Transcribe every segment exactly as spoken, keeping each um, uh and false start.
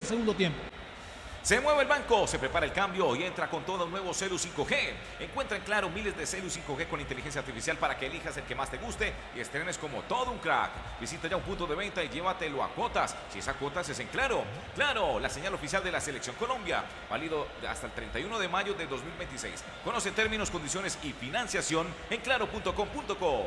segundo tiempo. Se mueve el banco, se prepara el cambio y entra con todo un nuevo Celu cinco G. Encuentra en Claro miles de Celu cinco G con inteligencia artificial para que elijas el que más te guste y estrenes como todo un crack. Visita ya un punto de venta y llévatelo a cuotas. Si es a cuotas es en Claro. Claro, la señal oficial de la Selección Colombia. Válido hasta el treinta y uno de mayo de dos mil veintiséis. Conoce términos, condiciones y financiación en claro punto com punto co.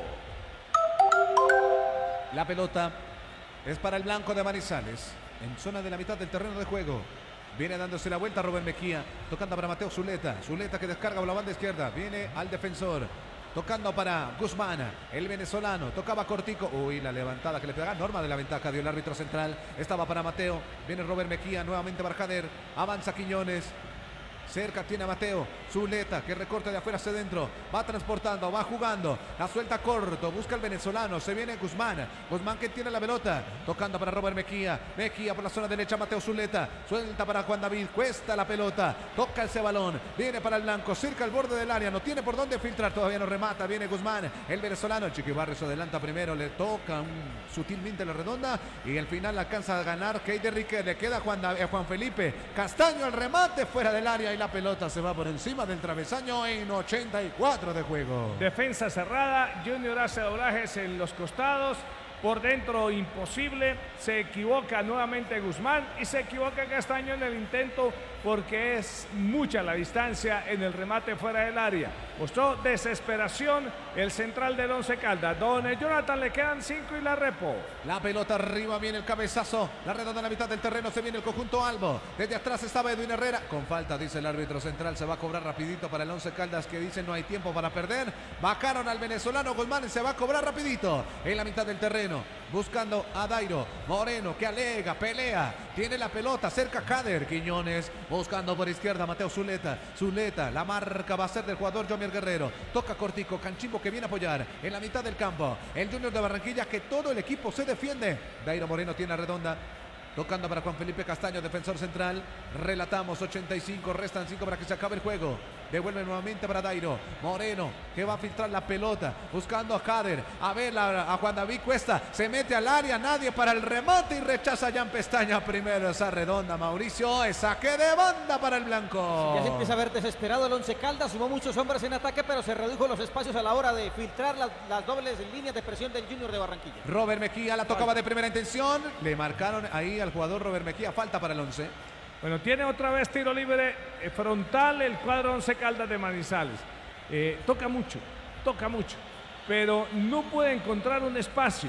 La pelota es para el blanco de Manizales. En zona de la mitad del terreno de juego. Viene dándose la vuelta Robert Mejía. Tocando para Mateo Zuleta. Zuleta que descarga por la banda izquierda. Viene al defensor. Tocando para Guzmán, el venezolano. Tocaba cortico. Uy, la levantada que le pega. Norma de la ventaja dio el árbitro central. Estaba para Mateo. Viene Robert Mejía. Nuevamente para Jader. Avanza Quiñones. Cerca tiene a Mateo. Zuleta que recorta de afuera hacia adentro. Va transportando, va jugando. La suelta corto. Busca el venezolano. Se viene Guzmán. Guzmán que tiene la pelota. Tocando para Robert Mejía. Mejía por la zona derecha. Mateo Zuleta. Suelta para Juan David. Cuesta la pelota. Toca ese balón. Viene para el blanco. Cerca al borde del área. No tiene por dónde filtrar. Todavía no remata. Viene Guzmán. El venezolano. El Chiqui Barrios se adelanta primero. Le toca un, sutilmente la redonda. Y al final alcanza a ganar Keide Riquet. Le queda Juan, eh, Juan Felipe Castaño. El remate fuera del área. Y la pelota se va por encima del travesaño en ochenta y cuatro de juego. Defensa cerrada, Junior hace doblajes en los costados, por dentro imposible, se equivoca nuevamente Guzmán y se equivoca Castaño en el intento porque es mucha la distancia en el remate fuera del área. Mostró desesperación el central del Once Caldas. Don Jonathan, le quedan cinco y la repo. La pelota arriba, viene el cabezazo. La redonda en la mitad del terreno, se viene el conjunto Albo. Desde atrás estaba Edwin Herrera. Con falta, dice el árbitro central. Se va a cobrar rapidito para el Once Caldas que dice no hay tiempo para perder. Bajaron al venezolano Guzmán y se va a cobrar rapidito. En la mitad del terreno, buscando a Dairo Moreno que alega, pelea. Tiene la pelota, cerca Kader Quiñones. Buscando por izquierda Mateo Zuleta. Zuleta, la marca va a ser del jugador Jomier Guerrero. Toca cortico, Canchimbo que viene a apoyar en la mitad del campo. El Junior de Barranquilla que todo el equipo se defiende. Dairo Moreno tiene a redonda. Tocando para Juan Felipe Castaño, defensor central. Relatamos ochenta y cinco, restan cinco para que se acabe el juego. Devuelve nuevamente para Dairo Moreno que va a filtrar la pelota. Buscando a Kader. A ver a, a Juan David Cuesta. Se mete al área, nadie para el remate y rechaza Jan Pestaña primero esa redonda. Mauricio, es saque de banda para el blanco. Ya se empieza a ver desesperado el Once Caldas. Sumó muchos hombres en ataque, pero se redujo los espacios a la hora de filtrar las, las dobles líneas de presión del Junior de Barranquilla. Robert Mejía la tocaba de primera intención. Le marcaron ahí al jugador Robert Mejía. Falta para el once. Bueno, tiene otra vez tiro libre eh, frontal el cuadro Once Caldas de Manizales. Eh, toca mucho, toca mucho, pero no puede encontrar un espacio.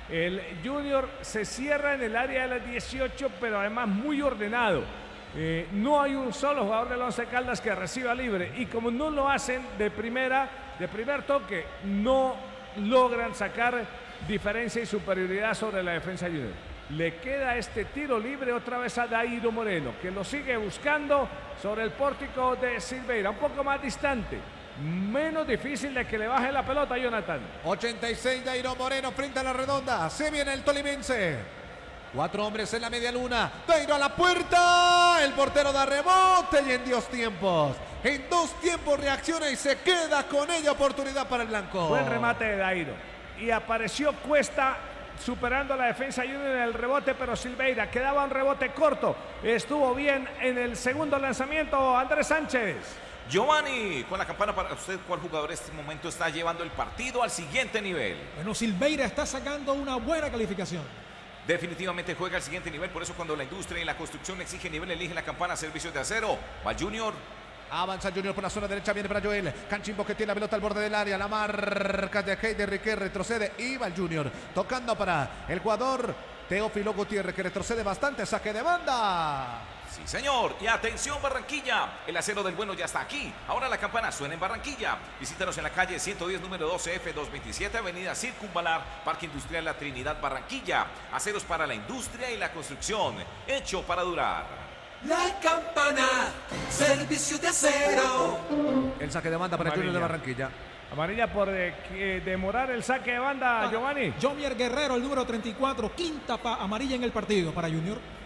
El Junior se cierra en el área de las dieciocho, pero además muy ordenado. Eh, no hay un solo jugador del Once Caldas que reciba libre. Y como no lo hacen de primera, de primer toque, no logran sacar diferencia y superioridad sobre la defensa Junior. Le queda este tiro libre otra vez a Dairo Moreno, que lo sigue buscando sobre el pórtico de Silveira, un poco más distante, menos difícil de que le baje la pelota, Jonathan. ochenta y seis, Dairo Moreno frente a la redonda, se viene el tolimense. Cuatro hombres en la media luna, Dairo a la puerta, el portero da rebote y en dos tiempos. En dos tiempos reacciona y se queda con ella, oportunidad para el blanco. Buen remate de Dairo y apareció Cuesta superando a la defensa Junior en el rebote, pero Silveira quedaba un rebote corto. Estuvo bien en el segundo lanzamiento Andrés Sánchez. Giovanni, con la campana para usted, ¿cuál jugador en este momento está llevando el partido al siguiente nivel? Bueno, Silveira está sacando una buena calificación. Definitivamente juega al siguiente nivel, por eso cuando la industria y la construcción exige nivel, elige la campana Servicios de Acero. Va Junior. Avanza Junior por la zona derecha, viene para Joel. Canchimbo que tiene la pelota al borde del área. La marca de Keide Riquet retrocede. Y va el Junior tocando para el jugador Teófilo Gutiérrez, que retrocede bastante. Saque de banda. Sí, señor. Y atención, Barranquilla. El acero del bueno ya está aquí. Ahora la campana suena en Barranquilla. Visítanos en la calle ciento diez, número doce F doscientos veintisiete, avenida Circunvalar, Parque Industrial La Trinidad, Barranquilla. Aceros para la industria y la construcción. Hecho para durar. La campana, Servicio de Acero. El saque de banda para el Junior de Barranquilla. Amarilla por eh, demorar el saque de banda, Ah, Giovanni. Jomier Guerrero, el número treinta y cuatro, quinta pa amarilla en el partido para Junior.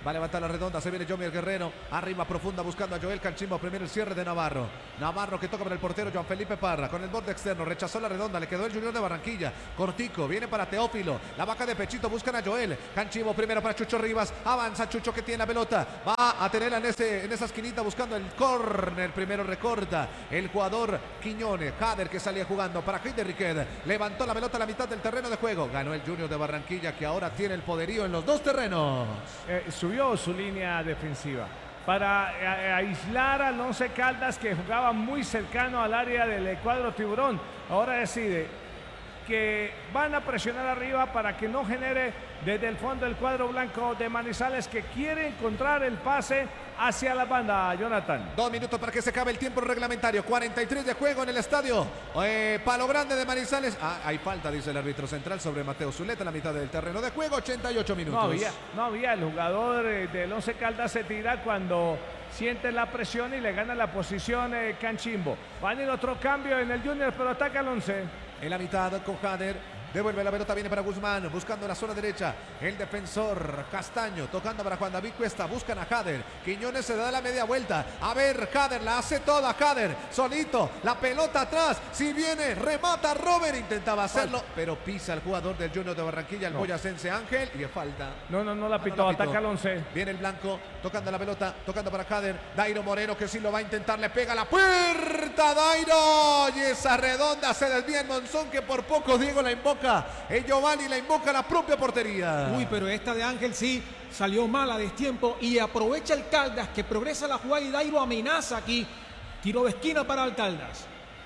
Va a levantar la redonda, se viene Jomier Guerrero. Arriba profunda buscando a Joel Canchimbo. Primero el cierre de Navarro. Navarro que toca para el portero Juan Felipe Parra. Con el borde externo, rechazó la redonda. Le quedó el Junior de Barranquilla. Cortico, viene para Teófilo. La vaca de pechito, buscan a Joel. Canchimbo primero para Chucho Rivas. Avanza Chucho que tiene la pelota. Va a tenerla en, ese, en esa esquinita buscando el córner. Primero recorta el jugador Quiñones. Jader que salía jugando para Heider Riquet. Levantó la pelota a la mitad del terreno de juego. Ganó el Junior de Barranquilla que ahora tiene el poderío en los dos terrenos. Eh, subió su línea defensiva para eh, aislar al Once Caldas, que jugaba muy cercano al área del cuadro tiburón. Ahora decide que van a presionar arriba para que no genere desde el fondo el cuadro blanco de Manizales, que quiere encontrar el pase hacia la banda, Jonathan. Dos minutos para que se acabe el tiempo reglamentario. cuarenta y tres de juego en el estadio eh, Palo Grande de Manizales. Ah, hay falta, dice el árbitro central, sobre Mateo Zuleta en la mitad del terreno de juego. ochenta y ocho minutos. No había, no había. El jugador eh, del Once Caldas se tira cuando siente la presión y le gana la posición eh, Canchimbo. Va a venir otro cambio en el Junior, pero ataca el Once. En la mitad con Jader. Devuelve la pelota, viene para Guzmán, buscando la zona derecha. El defensor Castaño, tocando para Juan David Cuesta. Buscan a Jader. Quiñones se da la media vuelta. A ver, Jader la hace toda. Jader solito. La pelota atrás. Si viene, remata Robert. Intentaba hacerlo, falta, pero pisa el jugador del Junior de Barranquilla, el no. boyacense Ángel. Y es falta. No, no, no la pitó. No, no la ataca al Once. Viene el blanco, tocando la pelota, tocando para Jader. Dairo Moreno que sí lo va a intentar. Le pega la puerta. Dairo. Y esa redonda se desvía en Monzón, que por poco Diego la invoca. El Giovanni la invoca a la propia portería. Uy, pero esta de Ángel sí salió mal a destiempo y aprovecha el Caldas, que progresa la jugada y Dairo amenaza aquí. Tiro de esquina para el Caldas.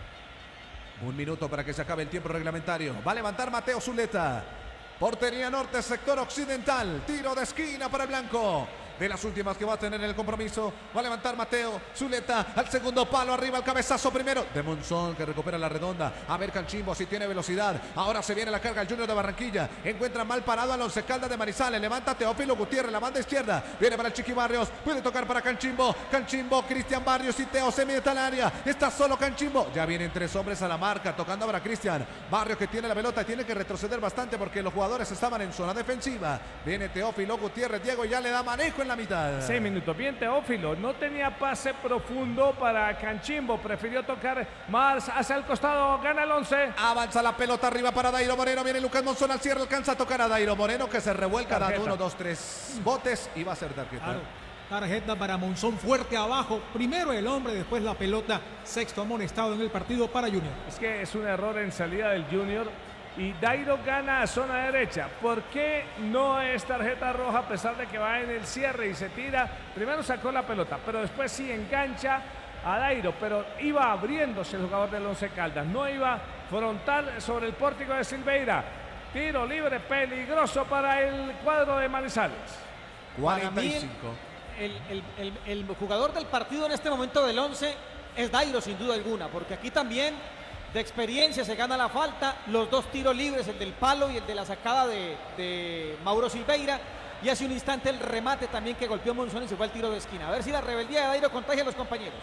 Un minuto para que se acabe el tiempo reglamentario. Va a levantar Mateo Zuleta. Portería norte, sector occidental. Tiro de esquina para el blanco. De las últimas que va a tener en el compromiso. Va a levantar Mateo Zuleta al segundo palo. Arriba el cabezazo primero de Monzón, que recupera la redonda. A ver Canchimbo si tiene velocidad. Ahora se viene la carga el Junior de Barranquilla. Encuentra mal parado al Once Caldas de Manizales. Levanta Teófilo Gutiérrez, la banda izquierda. Viene para el Chiqui Barrios. Puede tocar para Canchimbo. Canchimbo, Cristian Barrios y Teo se mete al área. Está solo Canchimbo. Ya vienen tres hombres a la marca. Tocando para Cristian Barrios, que tiene la pelota. Tiene que retroceder bastante porque los jugadores estaban en zona defensiva. Viene Teófilo Gutiérrez. Diego ya le da manejo en la mitad. Seis minutos. Bien, Teófilo. No tenía pase profundo para Canchimbo. Prefirió tocar más hacia el costado. Gana el Once. Avanza la pelota arriba para Dairo Moreno. Viene Lucas Monzón al cierre. Alcanza a tocar a Dairo Moreno, que se revuelca. Dando uno, dos, tres botes y va a ser tarjeta. Claro. Tarjeta para Monzón, fuerte abajo. Primero el hombre, después la pelota. Sexto amonestado en el partido para Junior. Es que es un error en salida del Junior. Y Dairo gana a zona derecha. ¿Por qué no es tarjeta roja a pesar de que va en el cierre y se tira? Primero sacó la pelota, pero después sí engancha a Dairo. Pero iba abriéndose el jugador del Once Caldas. No iba frontal sobre el pórtico de Silveira. Tiro libre peligroso para el cuadro de Manizales. cuarenta y cinco. El, el, el, el jugador del partido en este momento del Once es Dairo, sin duda alguna. Porque aquí también, de experiencia, se gana la falta, los dos tiros libres, el del palo y el de la sacada de, de Mauro Silveira, y hace un instante el remate también que golpeó Monzón y se fue al tiro de esquina. A ver si la rebeldía de Dairo contagia a los compañeros.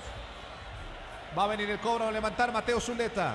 Va a venir el cobro a levantar Mateo Zuleta.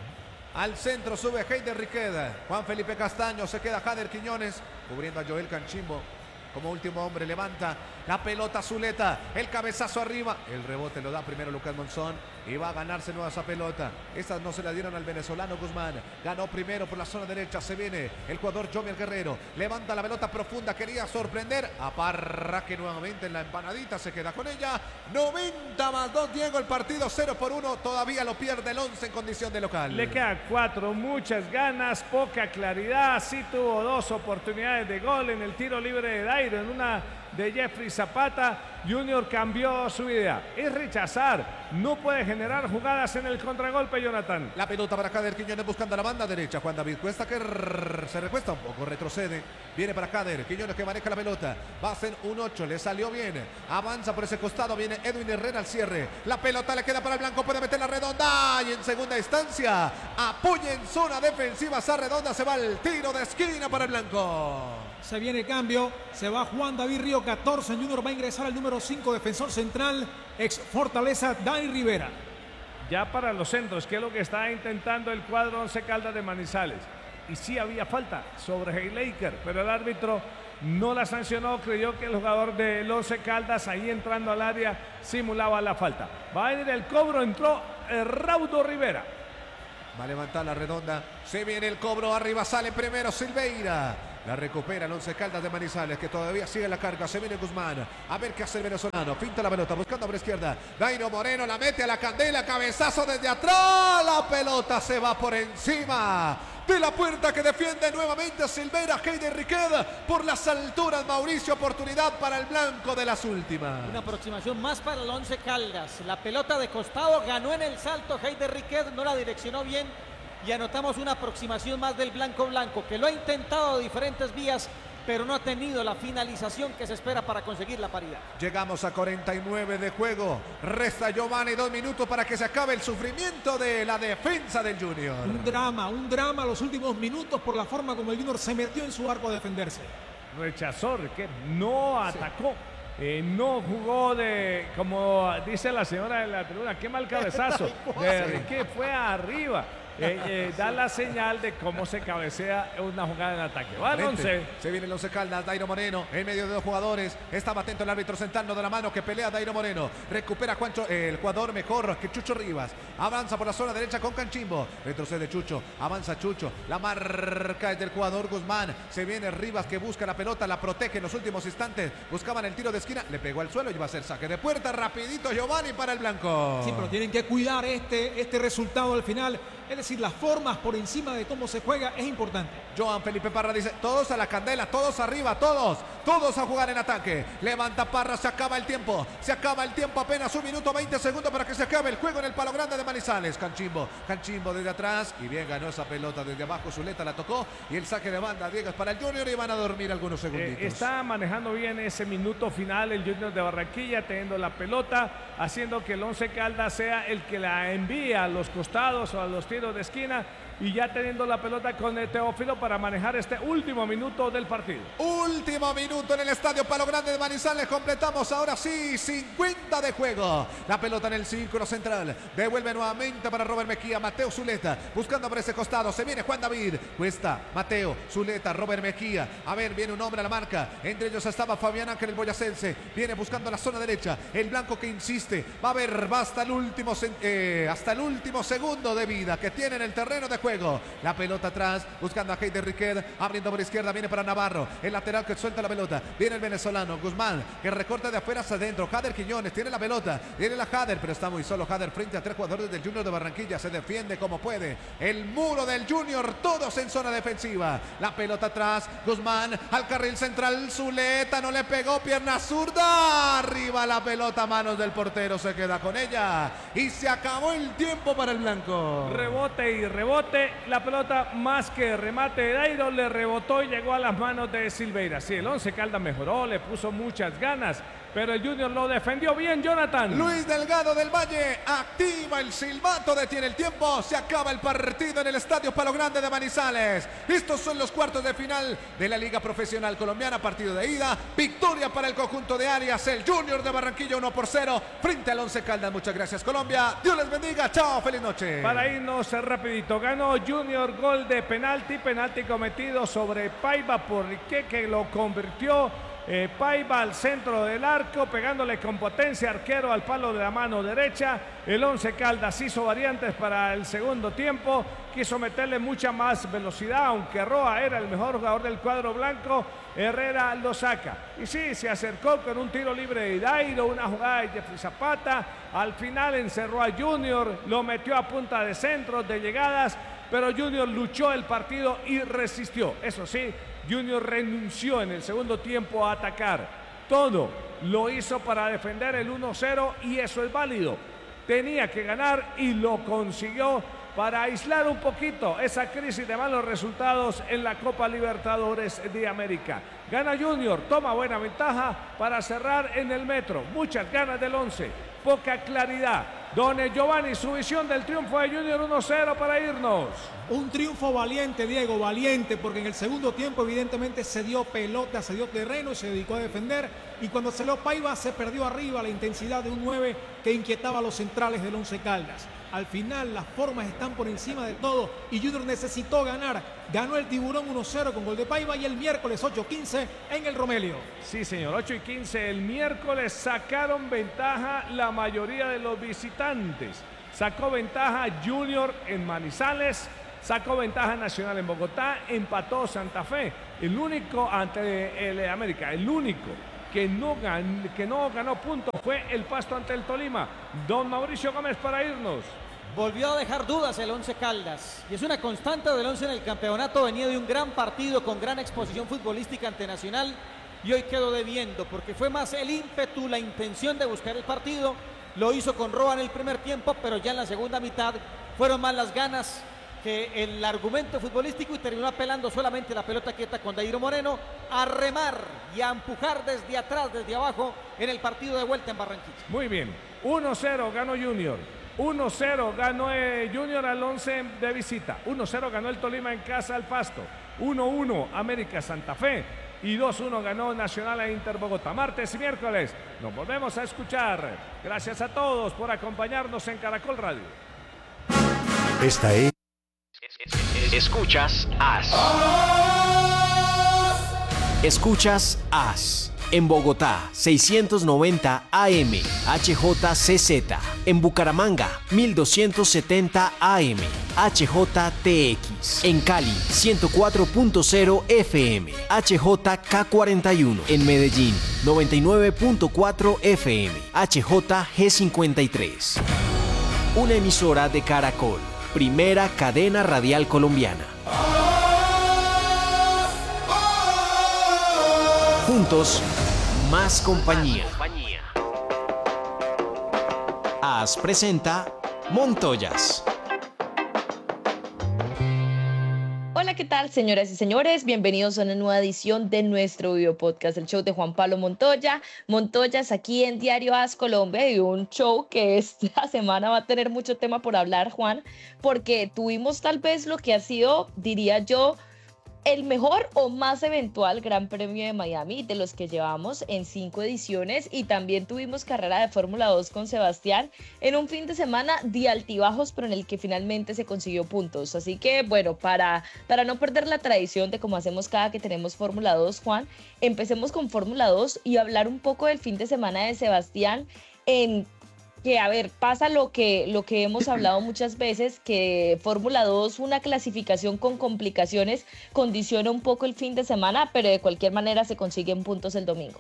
Al centro sube Heider Riquet. Juan Felipe Castaño, se queda Jader Quiñones cubriendo a Joel Canchimbo. Como último hombre levanta la pelota Zuleta, el cabezazo arriba, el rebote lo da primero Lucas Monzón y va a ganarse nueva esa pelota. Estas no se la dieron al venezolano Guzmán, ganó primero por la zona derecha. Se viene el jugador Jomier Guerrero, levanta la pelota profunda, quería sorprender a Parra, que nuevamente en la empanadita se queda con ella. Noventa más dos, Diego, el partido cero por uno, todavía lo pierde el Once en condición de local. Le queda cuatro, muchas ganas, poca claridad. Sí tuvo dos oportunidades de gol en el tiro libre de Dairo, en una de Jeffrey Zapata. Junior cambió su idea, es rechazar, no puede generar jugadas en el contragolpe, Jonathan. La pelota para Jader Quiñones buscando la banda derecha. Juan David Cuesta, que se recuesta un poco, retrocede, viene para Jader Quiñones, que maneja la pelota, va a ser un ocho, le salió bien, avanza por ese costado, viene Edwin Herrera al cierre, la pelota le queda para el blanco, puede meter la redonda y en segunda instancia apoya en zona defensiva esa redonda, se va el tiro de esquina para el blanco. Se viene cambio, se va Juan David Río, catorce, en Junior va a ingresar al número cinco, defensor central, ex Fortaleza, Dani Rivera. Ya para los centros, que es lo que está intentando el cuadro Once Caldas de Manizales. Y sí había falta sobre Heilaker, pero el árbitro no la sancionó, creyó que el jugador del Once Caldas ahí entrando al área simulaba la falta. Va a venir el cobro, entró eh, Raudo Rivera. Va a levantar la redonda, se viene el cobro, arriba sale primero Silveira. La recupera el Once Caldas de Manizales, que todavía sigue la carga. Se viene Guzmán. A ver qué hace el venezolano. Pinta la pelota, buscando por izquierda. Dairo Moreno la mete a la candela. Cabezazo desde atrás. La pelota se va por encima de la puerta que defiende nuevamente Silveira. Heider Riquet por las alturas. Mauricio, oportunidad para el blanco de las últimas. Una aproximación más para el Once Caldas. La pelota de costado ganó en el salto. Heider Riquet no la direccionó bien. Y anotamos una aproximación más del blanco blanco, que lo ha intentado de diferentes vías, pero no ha tenido la finalización que se espera para conseguir la paridad. Llegamos a cuarenta y nueve de juego. Resta Giovanni dos minutos para que se acabe el sufrimiento de la defensa del Junior. Un drama, un drama los últimos minutos por la forma como el Junior se metió en su arco a defenderse. Rechazó, que no atacó. Sí. Eh, no jugó de, como dice la señora de la tribuna, qué mal cabezazo. De que fue arriba. Eh, eh, da la señal de cómo se cabecea una jugada en ataque. Va el once. Se viene el Once Caldas, Dairo Moreno en medio de dos jugadores. Estaba atento el árbitro central, de la mano que pelea Dairo Moreno. Recupera Juancho, eh, el jugador mejor que Chucho Rivas. Avanza por la zona derecha con Canchimbo. Retrocede Chucho, avanza Chucho. La marca es del jugador Guzmán. Se viene Rivas que busca la pelota, la protege en los últimos instantes. Buscaban el tiro de esquina, le pegó al suelo y va a ser saque de puerta. Rapidito Giovanni para el blanco. Sí, pero tienen que cuidar este, este resultado al final. Es decir, las formas por encima de cómo se juega es importante. Joan Felipe Parra dice, todos a la candela, todos arriba, todos, todos a jugar en ataque. Levanta Parra, se acaba el tiempo, se acaba el tiempo, apenas un minuto veinte segundos para que se acabe el juego en el Palo Grande de Manizales. Canchimbo, Canchimbo desde atrás y bien ganó esa pelota desde abajo, Zuleta la tocó y el saque de banda, Diego, es para el Junior y van a dormir algunos segunditos. Eh, está manejando bien ese minuto final el Junior de Barranquilla, teniendo la pelota, haciendo que el Once Caldas sea el que la envía a los costados o a los tiros de esquina y ya teniendo la pelota con el Teófilo para manejar este último minuto del partido. Último minuto en el estadio Palo Grande de Manizales. Completamos ahora sí cincuenta de juego. La pelota en el círculo central. Devuelve nuevamente para Robert Mejía. Mateo Zuleta buscando por ese costado. Se viene Juan David. Cuesta Mateo Zuleta, Robert Mejía. A ver, viene un hombre a la marca. Entre ellos estaba Fabián Ángel el boyacense. Viene buscando la zona derecha. El blanco que insiste. Va a ver, va hasta el último, eh, hasta el último segundo de vida que tiene en el terreno de juego. La pelota atrás, buscando a Heider Riquet, abriendo por izquierda, viene para Navarro, el lateral que suelta la pelota, viene el venezolano, Guzmán, que recorta de afuera hacia adentro, Jader Quiñones, tiene la pelota, tiene la Jader, pero está muy solo Jader frente a tres jugadores del Junior de Barranquilla, se defiende como puede, el muro del Junior, todos en zona defensiva, la pelota atrás, Guzmán, al carril central, Zuleta, no le pegó, pierna zurda, arriba la pelota, manos del portero, se queda con ella, y se acabó el tiempo para el blanco. Rebote y rebote. La pelota más que remate de Dairo le rebotó y llegó a las manos de Silveira. Sí, el Once Caldas mejoró, le puso muchas ganas, pero el Junior lo defendió bien, Jonathan. Luis Delgado del Valle activa el silbato, detiene el tiempo, se acaba el partido en el estadio Palo Grande de Manizales. Estos son los cuartos de final de la Liga Profesional Colombiana, partido de ida, victoria para el conjunto de Arias, el Junior de Barranquilla uno por cero frente al Once Caldas. Muchas gracias Colombia, Dios les bendiga, chao, feliz noche. Para irnos rapidito, ganó Junior, gol de penalti, penalti cometido sobre Paiva por Riquet, que lo convirtió eh, Paiva al centro del arco, pegándole con potencia arquero al palo de la mano derecha. El Once Caldas hizo variantes para el segundo tiempo, quiso meterle mucha más velocidad, aunque Roa era el mejor jugador del cuadro blanco, Herrera lo saca. Y sí, se acercó con un tiro libre de Dairo, una jugada de Jeffrey Zapata, al final encerró a Junior, lo metió a punta de centros, de llegadas, pero Junior luchó el partido y resistió. Eso sí, Junior renunció en el segundo tiempo a atacar. Todo lo hizo para defender el uno cero y eso es válido. Tenía que ganar y lo consiguió para aislar un poquito esa crisis de malos resultados en la Copa Libertadores de América. Gana Junior, toma buena ventaja para cerrar en el metro. Muchas ganas del once, poca claridad. Don Giovanni, su visión del triunfo de Junior uno cero para irnos. Un triunfo valiente, Diego, valiente, porque en el segundo tiempo evidentemente se dio pelota, se dio terreno y se dedicó a defender. Y cuando salió Paiva se perdió arriba la intensidad de un nueve que inquietaba a los centrales del Once Caldas. Al final las formas están por encima de todo y Junior necesitó ganar. Ganó el Tiburón uno cero con gol de Paiva y el miércoles ocho quince en el Romelio. Sí, señor, ocho y quince el miércoles sacaron ventaja la mayoría de los visitantes. Sacó ventaja Junior en Manizales, sacó ventaja Nacional en Bogotá, empató Santa Fe. El único ante el América, el único que no, gan, que no ganó puntos fue el Pasto ante el Tolima. Don Mauricio Gómez para irnos. Volvió a dejar dudas el Once Caldas y es una constante del Once en el campeonato. Venía de un gran partido con gran exposición futbolística ante Nacional y hoy quedó debiendo porque fue más el ímpetu, la intención de buscar el partido. Lo hizo con Roa en el primer tiempo, pero ya en la segunda mitad fueron más las ganas que el argumento futbolístico y terminó apelando solamente la pelota quieta con Dairo Moreno a remar y a empujar desde atrás, desde abajo en el partido de vuelta en Barranquilla. Muy bien, uno cero ganó Junior, uno cero ganó eh, Junior al Once de visita, uno cero ganó el Tolima en casa al Pasto, uno uno América Santa Fe y dos uno ganó Nacional a Inter Bogotá. Martes y miércoles nos volvemos a escuchar. Gracias a todos por acompañarnos en Caracol Radio. Esta es Escuchas As. Escuchas As. En Bogotá, seiscientos noventa A M, H J C Z. En Bucaramanga, mil doscientos setenta A M, H J T X. En Cali, ciento cuatro punto cero F M, H J K cuarenta y uno. En Medellín, noventa y nueve punto cuatro F M, H J G cincuenta y tres. Una emisora de Caracol. Primera cadena radial colombiana. Juntos, más compañía. As presenta Montoyas. Hola, ¿qué tal, señoras y señores? Bienvenidos a una nueva edición de nuestro video podcast, el show de Juan Pablo Montoya. Montoyas aquí en Diario As Colombia, y un show que esta semana va a tener mucho tema por hablar, Juan, porque tuvimos tal vez lo que ha sido, diría yo, el mejor o más eventual Gran Premio de Miami de los que llevamos en cinco ediciones, y también tuvimos carrera de Fórmula dos con Sebastián en un fin de semana de altibajos, pero en el que finalmente se consiguió puntos. Así que bueno, para, para no perder la tradición de como hacemos cada que tenemos Fórmula dos, Juan, empecemos con Fórmula dos y hablar un poco del fin de semana de Sebastián, en que, a ver, pasa lo que, lo que hemos hablado muchas veces, que Fórmula dos, una clasificación con complicaciones, condiciona un poco el fin de semana, pero de cualquier manera se consiguen puntos el domingo.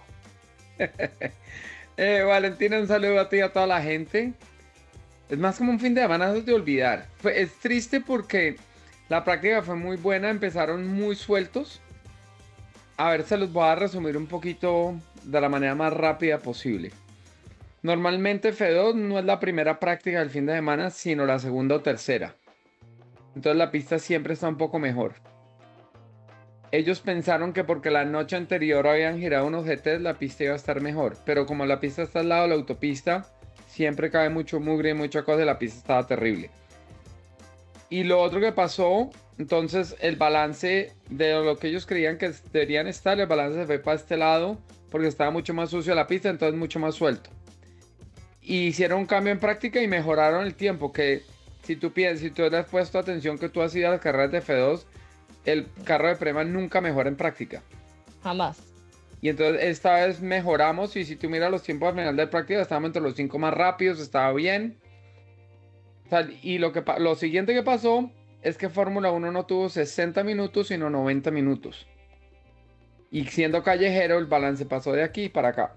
eh, Valentina, un saludo a ti y a toda la gente. Es más como un fin de semana de olvidar. Fue, es triste porque la práctica fue muy buena, empezaron muy sueltos. A ver, se los voy a resumir un poquito de la manera más rápida posible. Normalmente F dos no es la primera práctica del fin de semana, sino la segunda o tercera. Entonces la pista siempre está un poco mejor. Ellos pensaron que porque la noche anterior habían girado unos G Ts, la pista iba a estar mejor. Pero como la pista está al lado de la autopista, siempre cae mucho mugre y mucha cosa y la pista estaba terrible. Y lo otro que pasó, entonces el balance de lo que ellos creían que deberían estar, el balance se fue para este lado porque estaba mucho más sucio la pista, entonces mucho más suelto. Y hicieron un cambio en práctica y mejoraron el tiempo, que si tú piensas, si tú le has puesto atención que tú has ido a las carreras de F dos, el carro de Prema nunca mejora en práctica. Jamás. Y entonces esta vez mejoramos, y si tú miras los tiempos al final de práctica, estábamos entre los cinco más rápidos, estaba bien. O sea, y lo, que, lo siguiente que pasó es que Fórmula uno no tuvo sesenta minutos, sino noventa minutos. Y siendo callejero, el balance pasó de aquí para acá.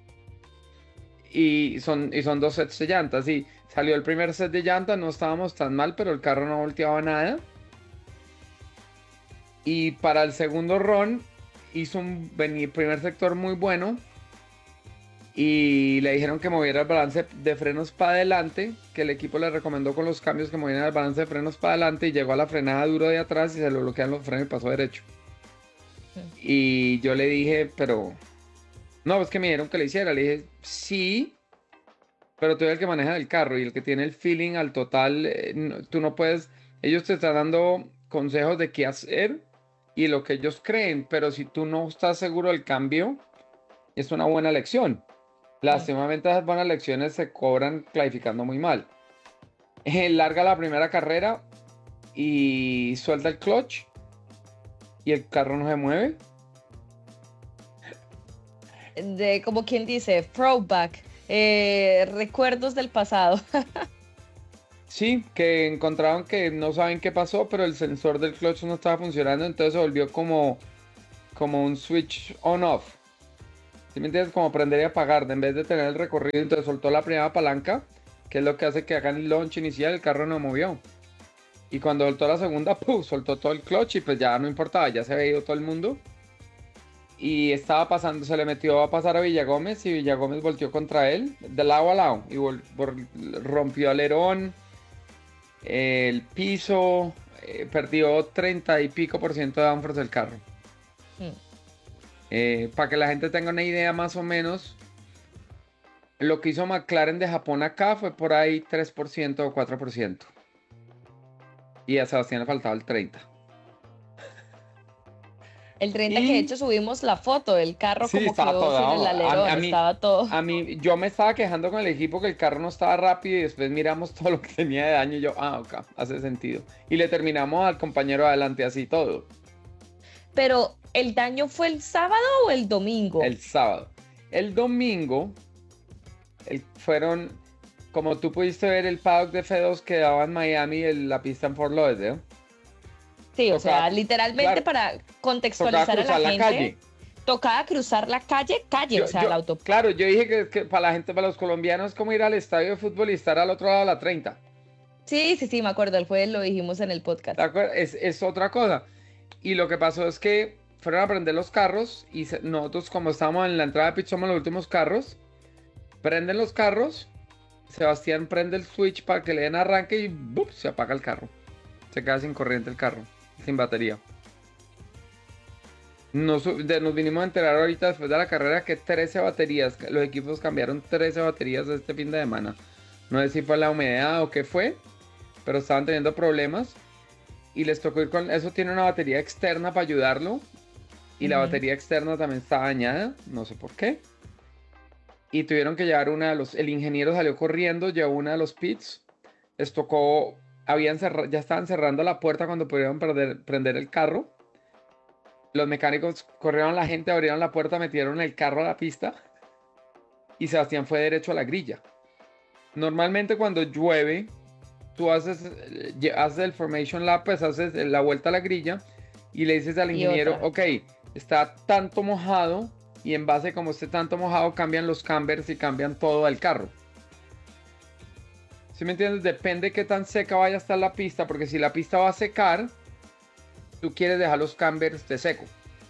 Y son, y son dos sets de llantas. Y salió el primer set de llantas, no estábamos tan mal, pero el carro no volteaba nada. Y para el segundo run hizo un primer sector muy bueno. Y le dijeron que moviera el balance de frenos para adelante, que el equipo le recomendó con los cambios que movieran el balance de frenos para adelante, y llegó a la frenada duro de atrás y se le bloquean los frenos y pasó derecho. Sí. Y yo le dije, pero... No, es que me dijeron que le hiciera. Le dije, sí, pero tú eres el que maneja el carro y el que tiene el feeling al total. Eh, no, tú no puedes... Ellos te están dando consejos de qué hacer y lo que ellos creen, pero si tú no estás seguro del cambio, es una buena lección. Lástimamente esas buenas lecciones se cobran clasificando muy mal. eh, larga la primera carrera y suelta el clutch y el carro no se mueve. De como quien dice, throwback, eh, recuerdos del pasado. Sí, que encontraron que no saben qué pasó, pero el sensor del clutch no estaba funcionando, entonces se volvió como, como un switch on-off. ¿Sí me entiendes? Como prender y apagar. En vez de tener el recorrido, entonces soltó la primera palanca, que es lo que hace que hagan el launch inicial, el carro no movió. Y cuando soltó la segunda, ¡puf!, soltó todo el clutch y pues ya no importaba, ya se había ido todo el mundo. Y estaba pasando, se le metió a pasar a Villagómez y Villagómez volteó contra él, de lado a lado, y vol- vol- rompió alerón, el piso, eh, perdió treinta y pico por ciento de downforce del carro. Mm. Eh, para que la gente tenga una idea más o menos, lo que hizo McLaren de Japón acá fue por ahí tres por ciento o cuatro por ciento. Y a Sebastián le faltaba el treinta por ciento. El treinta Y- que de hecho subimos la foto, el carro Sí, como estaba quedó todo sin el dado. A- alerón, a mí- estaba todo. A mí, yo me estaba quejando con el equipo que el carro no estaba rápido y después miramos todo lo que tenía de daño y yo, ah, ok, hace sentido. Y le terminamos al compañero adelante así todo, Pero, ¿el daño fue el sábado o el domingo? el sábado. El domingo, el- fueron, como tú pudiste ver, el paddock de F dos que daba en Miami, el- la pista en Fort Lauderdale. Sí, o tocaba- sea, literalmente claro, para Tocaba contextualizar a cruzar la la gente, calle. tocaba cruzar la calle, calle, Yo- o sea, yo- la autopista. Claro, yo dije que, que para la gente, para los colombianos, es como ir al estadio de fútbol y estar al otro lado de la treinta. Sí, sí, sí, me acuerdo, el jueves lo dijimos en el podcast. ¿De acuerdo? Es, es otra cosa. Y lo que pasó es que fueron a prender los carros y se- nosotros, como estábamos en la entrada de pit, somos los últimos carros. Prenden los carros. Sebastián prende el switch para que le den arranque y ¡bup!, se apaga el carro. Se queda sin corriente el carro, sin batería. Nos, de- nos vinimos a enterar ahorita después de la carrera que trece baterías, los equipos cambiaron trece baterías este fin de semana. No sé si fue la humedad o qué fue, pero estaban teniendo problemas y les tocó ir con... Eso tiene una batería externa para ayudarlo y la Ujú. batería externa también está dañada, no sé por qué. Y tuvieron que llevar una de los... El ingeniero salió corriendo, llevó una de los pits, les tocó... Habían cerra- ya estaban cerrando la puerta cuando pudieron perder- prender el carro. Los mecánicos corrieron a la gente, abrieron la puerta, metieron el carro a la pista y Sebastián fue derecho a la grilla. Normalmente cuando llueve, tú haces, eh, lle- haces el formation lap, pues haces la vuelta a la grilla y le dices al Y ingeniero, otra. ok, está tanto mojado y en base como esté tanto mojado cambian los cambers y cambian todo el carro. ¿Sí me entiendes? Depende qué tan seca vaya a estar la pista, porque si la pista va a secar, tú quieres dejar los cambers de seco.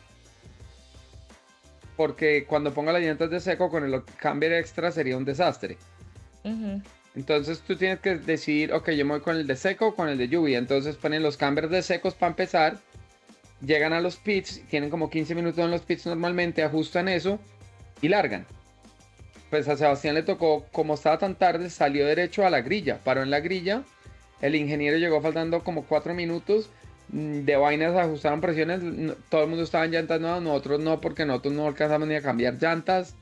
Porque cuando ponga las llantas de seco con el camber extra sería un desastre. Ujú. Entonces tú tienes que decidir, ok, yo me voy con el de seco o con el de lluvia. Entonces ponen los cambers de secos para empezar. Llegan a los pits, tienen como quince minutos en los pits normalmente, ajustan eso y largan. Pues a Sebastián le tocó, como estaba tan tarde, salió derecho a la grilla. Paró en la grilla. El ingeniero llegó faltando como cuatro minutos. De vainas ajustaron presiones, no- todo el mundo estaba en llantas nuevas, nosotros no, porque nosotros no alcanzamos ni a cambiar llantas.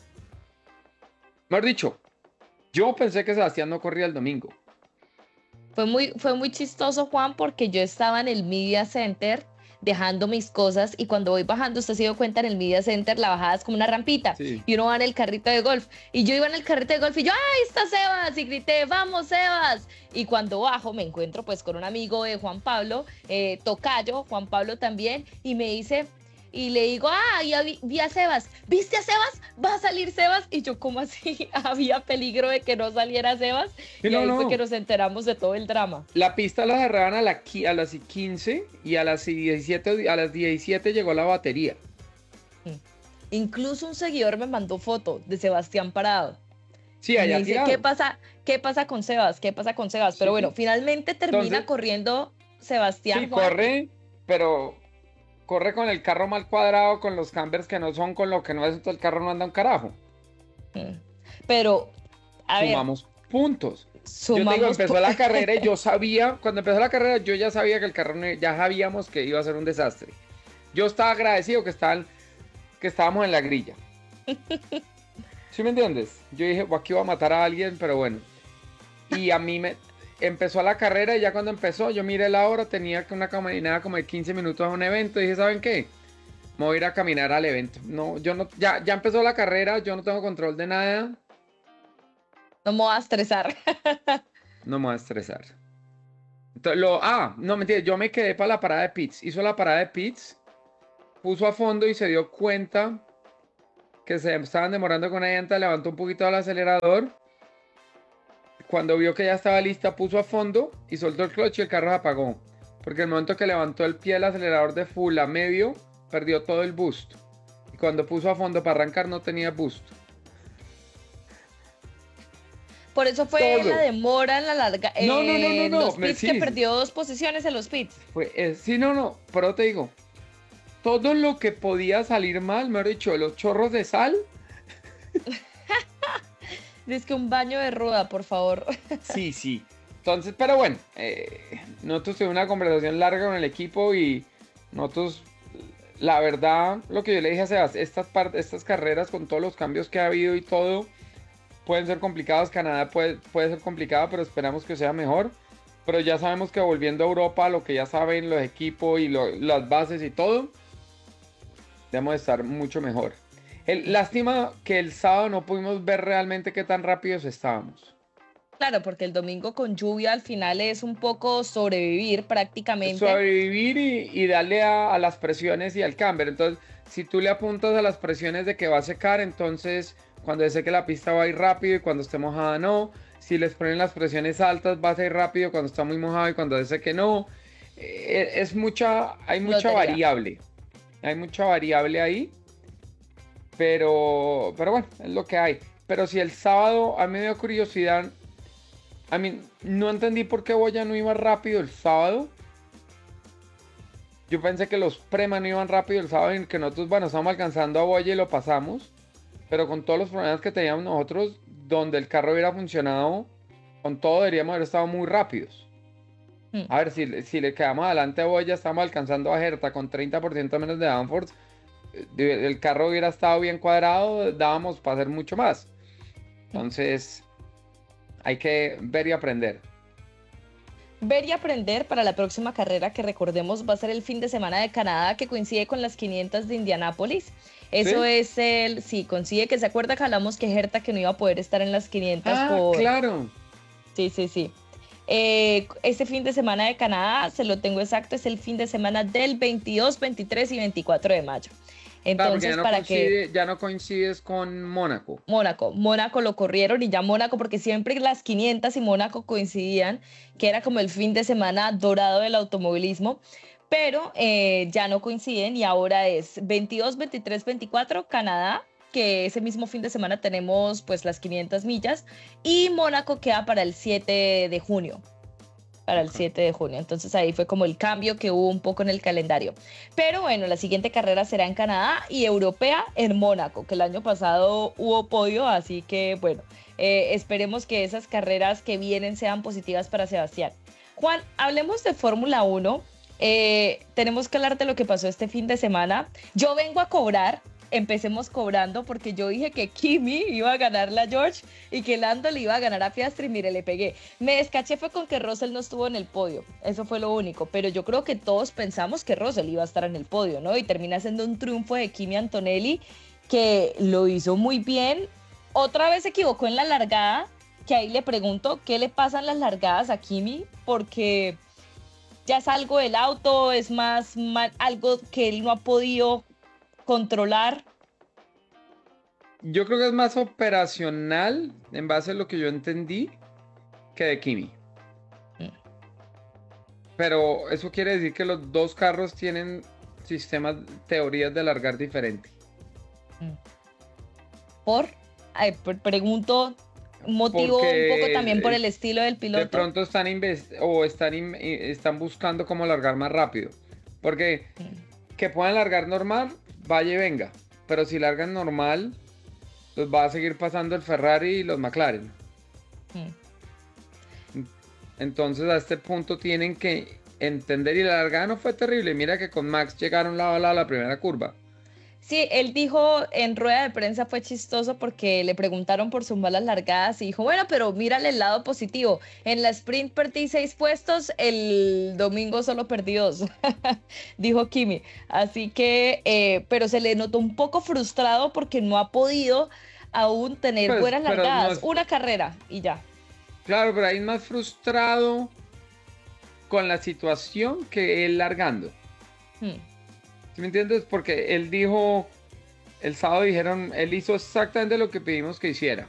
Mejor dicho, yo pensé que Sebastián no corría el domingo. Fue muy, fue muy chistoso, Juan, porque yo estaba en el Media Center dejando mis cosas y cuando voy bajando, usted se dio cuenta, en el Media Center la bajada es como una rampita Sí. y uno va en el carrito de golf y yo iba en el carrito de golf y yo, ¡ay, está Sebas! Y grité, ¡vamos, Sebas! Y cuando bajo me encuentro pues con un amigo de Juan Pablo, eh, tocayo, Juan Pablo también, y me dice... Y le digo, ah, ya vi, vi a Sebas. ¿Viste a Sebas? ¿Va a salir Sebas? Y yo, ¿cómo así? Había peligro de que no saliera Sebas. Sí, y no, ahí no. fue que nos enteramos de todo el drama. La pista la cerraban a, la, qui- a las quince y a las diecisiete, a las diecisiete llegó la batería. Incluso un seguidor me mandó foto de Sebastián parado. Sí, Y me allá dice, tirado. ¿qué pasa? ¿Qué pasa con Sebas? ¿Qué pasa con Sebas? Pero Sí. bueno, finalmente termina Entonces- corriendo Sebastián. Sí, Juan. corre, pero corre con el carro mal cuadrado, con los cambers que no son, con lo que no es, entonces el carro no anda un carajo. Mm. Pero, a ver, Sumamos puntos. Yo te sumamos digo, empezó pu- la carrera y yo sabía, cuando empezó la carrera, yo ya sabía que el carro, no- ya sabíamos que iba a ser un desastre. Yo estaba agradecido que, estaban, que estábamos en la grilla. ¿Sí me entiendes? Yo dije, "Buah, aquí voy a matar a alguien", pero bueno. Y a mí me... empezó la carrera y ya cuando empezó, yo miré la hora, tenía una caminada como de quince minutos a un evento y dije, ¿saben qué? Me voy a ir a caminar al evento. No, yo no, ya, ya empezó la carrera, yo no tengo control de nada. No me voy a estresar. No me voy a estresar. Entonces, lo, ah, no, mentira, yo me quedé para la parada de pits. Hizo la parada de pits, puso a fondo y se dio cuenta que se estaban demorando con la llanta, levantó un poquito el acelerador. Cuando vio que ya estaba lista, puso a fondo y soltó el clutch y el carro se apagó. Porque el momento que levantó el pie del acelerador de full a medio, perdió todo el boost. Y cuando puso a fondo para arrancar no tenía boost. Por eso fue Todo. la demora en la larga. No, no, no, no, en no, los me- pits, sí. que perdió dos posiciones en los pits. Fue, eh, sí, no, no, pero te digo, todo lo que podía salir mal, mejor dicho, los chorros de sal, Dice que un baño de ruda, por favor. sí, sí. Entonces, pero bueno, eh, nosotros tuvimos una conversación larga con el equipo y nosotros, la verdad, lo que yo le dije a Sebas, estas, par- estas carreras con todos los cambios que ha habido y todo, pueden ser complicadas. Canadá puede, puede ser complicada, pero esperamos que sea mejor. Pero ya sabemos que volviendo a Europa, lo que ya saben los equipos y lo- las bases y todo, debemos estar mucho mejor. El, lástima que el sábado no pudimos ver realmente qué tan rápidos estábamos. Claro, porque el domingo con lluvia al final es un poco sobrevivir prácticamente. Sobrevivir y, y darle a, a las presiones y al camber. Entonces, si tú le apuntas a las presiones de que va a secar, entonces cuando se seque la pista va a ir rápido y cuando esté mojada no. Si les ponen las presiones altas va a ir rápido cuando está muy mojado y cuando se seque no. Eh, es mucha, hay mucha Lotería. variable. Hay mucha variable ahí. Pero, pero bueno, es lo que hay. Pero si el sábado, a mí me dio curiosidad. A mí no entendí por qué Boya no iba rápido el sábado. Yo pensé que los Prema no iban rápido el sábado y que nosotros, bueno, estamos alcanzando a Boya y lo pasamos. Pero con todos los problemas que teníamos nosotros, donde el carro hubiera funcionado, con todo deberíamos haber estado muy rápidos. Hmm. A ver, si, si le quedamos adelante a Boya, estamos alcanzando a Herta con treinta por ciento menos de downforce. eh, El carro hubiera estado bien cuadrado, dábamos para hacer mucho más. Entonces, hay que ver y aprender. Ver y aprender para la próxima carrera, que recordemos va a ser el fin de semana de Canadá, que coincide con las quinientas de Indianápolis. Eso ¿Sí? es el, sí, coincide, que se acuerda que hablamos que Herta que no iba a poder estar en las quinientas Ah, por... claro. Sí, sí, sí. Eh, este fin de semana de Canadá, se lo tengo exacto, es el fin de semana del veintidós, veintitrés y veinticuatro de mayo. Claro, porque Entonces, ya no, para que... coincide- ya no coincides con Mónaco. Mónaco, Mónaco lo corrieron y ya Mónaco, porque siempre las quinientas y Mónaco coincidían, que era como el fin de semana dorado del automovilismo, pero eh, ya no coinciden y ahora es veintidós, veintitrés, veinticuatro Canadá, que ese mismo fin de semana tenemos pues las quinientas millas, y Mónaco queda para el siete de junio. Para el siete de junio. Entonces ahí fue como el cambio que hubo un poco en el calendario. Pero bueno, la siguiente carrera será en Canadá y europea en Mónaco, que el año pasado hubo podio, así que bueno, eh, esperemos que esas carreras que vienen sean positivas para Sebastián. Juan, hablemos de Fórmula uno. Eh, tenemos que hablar de lo que pasó este fin de semana. Yo vengo a cobrar. Empecemos cobrando, porque yo dije que Kimi iba a ganarle a George y que Lando le iba a ganar a Piastri, y mire, le pegué. Me descaché fue con que Russell no estuvo en el podio, eso fue lo único, pero yo creo que todos pensamos que Russell iba a estar en el podio, ¿no? Y termina siendo un triunfo de Kimi Antonelli, que lo hizo muy bien. Otra vez se equivocó en la largada, que ahí le pregunto qué le pasan las largadas a Kimi, porque ya es algo del auto, es más, más algo que él no ha podido controlar. Yo creo que es más operacional, en base a lo que yo entendí, que de Kimi. Mm. Pero eso quiere decir que los dos carros tienen sistemas, teorías de largar diferentes. Por, ay, pre- pregunto, motivo Porque, un poco también por el eh, estilo del piloto. De pronto están, inves- o están, in- eh, están buscando cómo largar más rápido. Porque que puedan largar normal, vaya y venga. Pero si largan normal, los va a seguir pasando el Ferrari y los McLaren. Mm. Entonces a este punto tienen que entender, y la largada no fue terrible. Mira que con Max llegaron lado a lado a la primera curva. Sí, él dijo en rueda de prensa, fue chistoso porque le preguntaron por sus malas largadas y dijo, bueno, pero mírale el lado positivo. En la sprint perdí seis puestos, el domingo solo perdí dos, dijo Kimi. Así que, eh, pero se le notó un poco frustrado porque no ha podido aún tener Pues, buenas pero largadas. no es- Una carrera y ya. Claro, pero ahí es más frustrado con la situación que él largando. Hmm. ¿Sí me entiendes? Porque él dijo, el sábado dijeron, él hizo exactamente lo que pedimos que hiciera.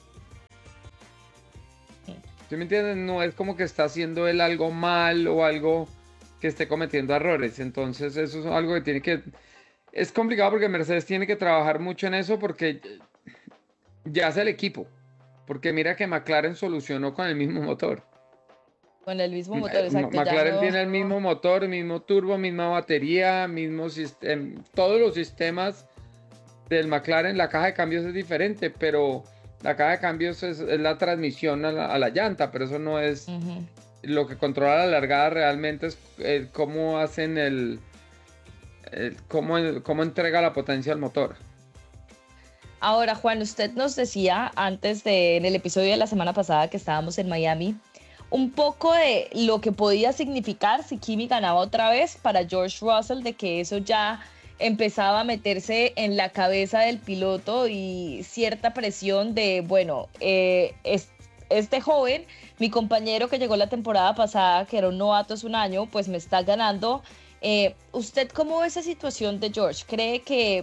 ¿Sí me entiendes? No es como que está haciendo él algo mal o algo que esté cometiendo errores. Entonces eso es algo que tiene que... Es complicado porque Mercedes tiene que trabajar mucho en eso porque ya es el equipo. Porque mira que McLaren solucionó con el mismo motor. Con el mismo motor, Eh, exacto. ya McLaren no- tiene el mismo motor, mismo turbo, misma batería, mismo sistema, todos los sistemas del McLaren. La caja de cambios es diferente, pero la caja de cambios es, es la transmisión a la, a la llanta, pero eso no es Ujú. lo que controla la largada realmente, es eh, cómo hacen el, el- cómo, cómo entrega la potencia al motor. Ahora, Juan, usted nos decía antes de, en el episodio de la semana pasada que estábamos en Miami, un poco de lo que podía significar si Kimi ganaba otra vez para George Russell, de que eso ya empezaba a meterse en la cabeza del piloto y cierta presión de, bueno, eh, es- este joven, mi compañero que llegó la temporada pasada, que era un novato hace un año, pues me está ganando. Eh, ¿usted cómo ve esa situación de George? ¿Cree que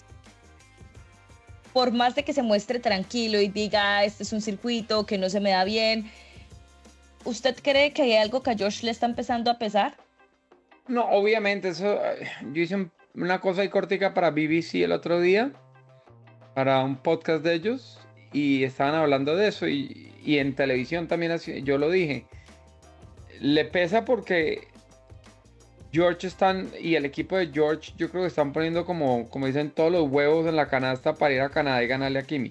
por más de que se muestre tranquilo y diga, este es un circuito que no se me da bien, ¿usted cree que hay algo que a George le está empezando a pesar? No, obviamente, eso. eh, Yo hice un- una cosa ahí cortica para B B C el otro día, para un podcast de ellos, y estaban hablando de eso, y, y en televisión también así- yo lo dije. Le pesa porque George están, y el equipo de George, yo creo que están poniendo como, como dicen, todos los huevos en la canasta para ir a Canadá y ganarle a Kimi.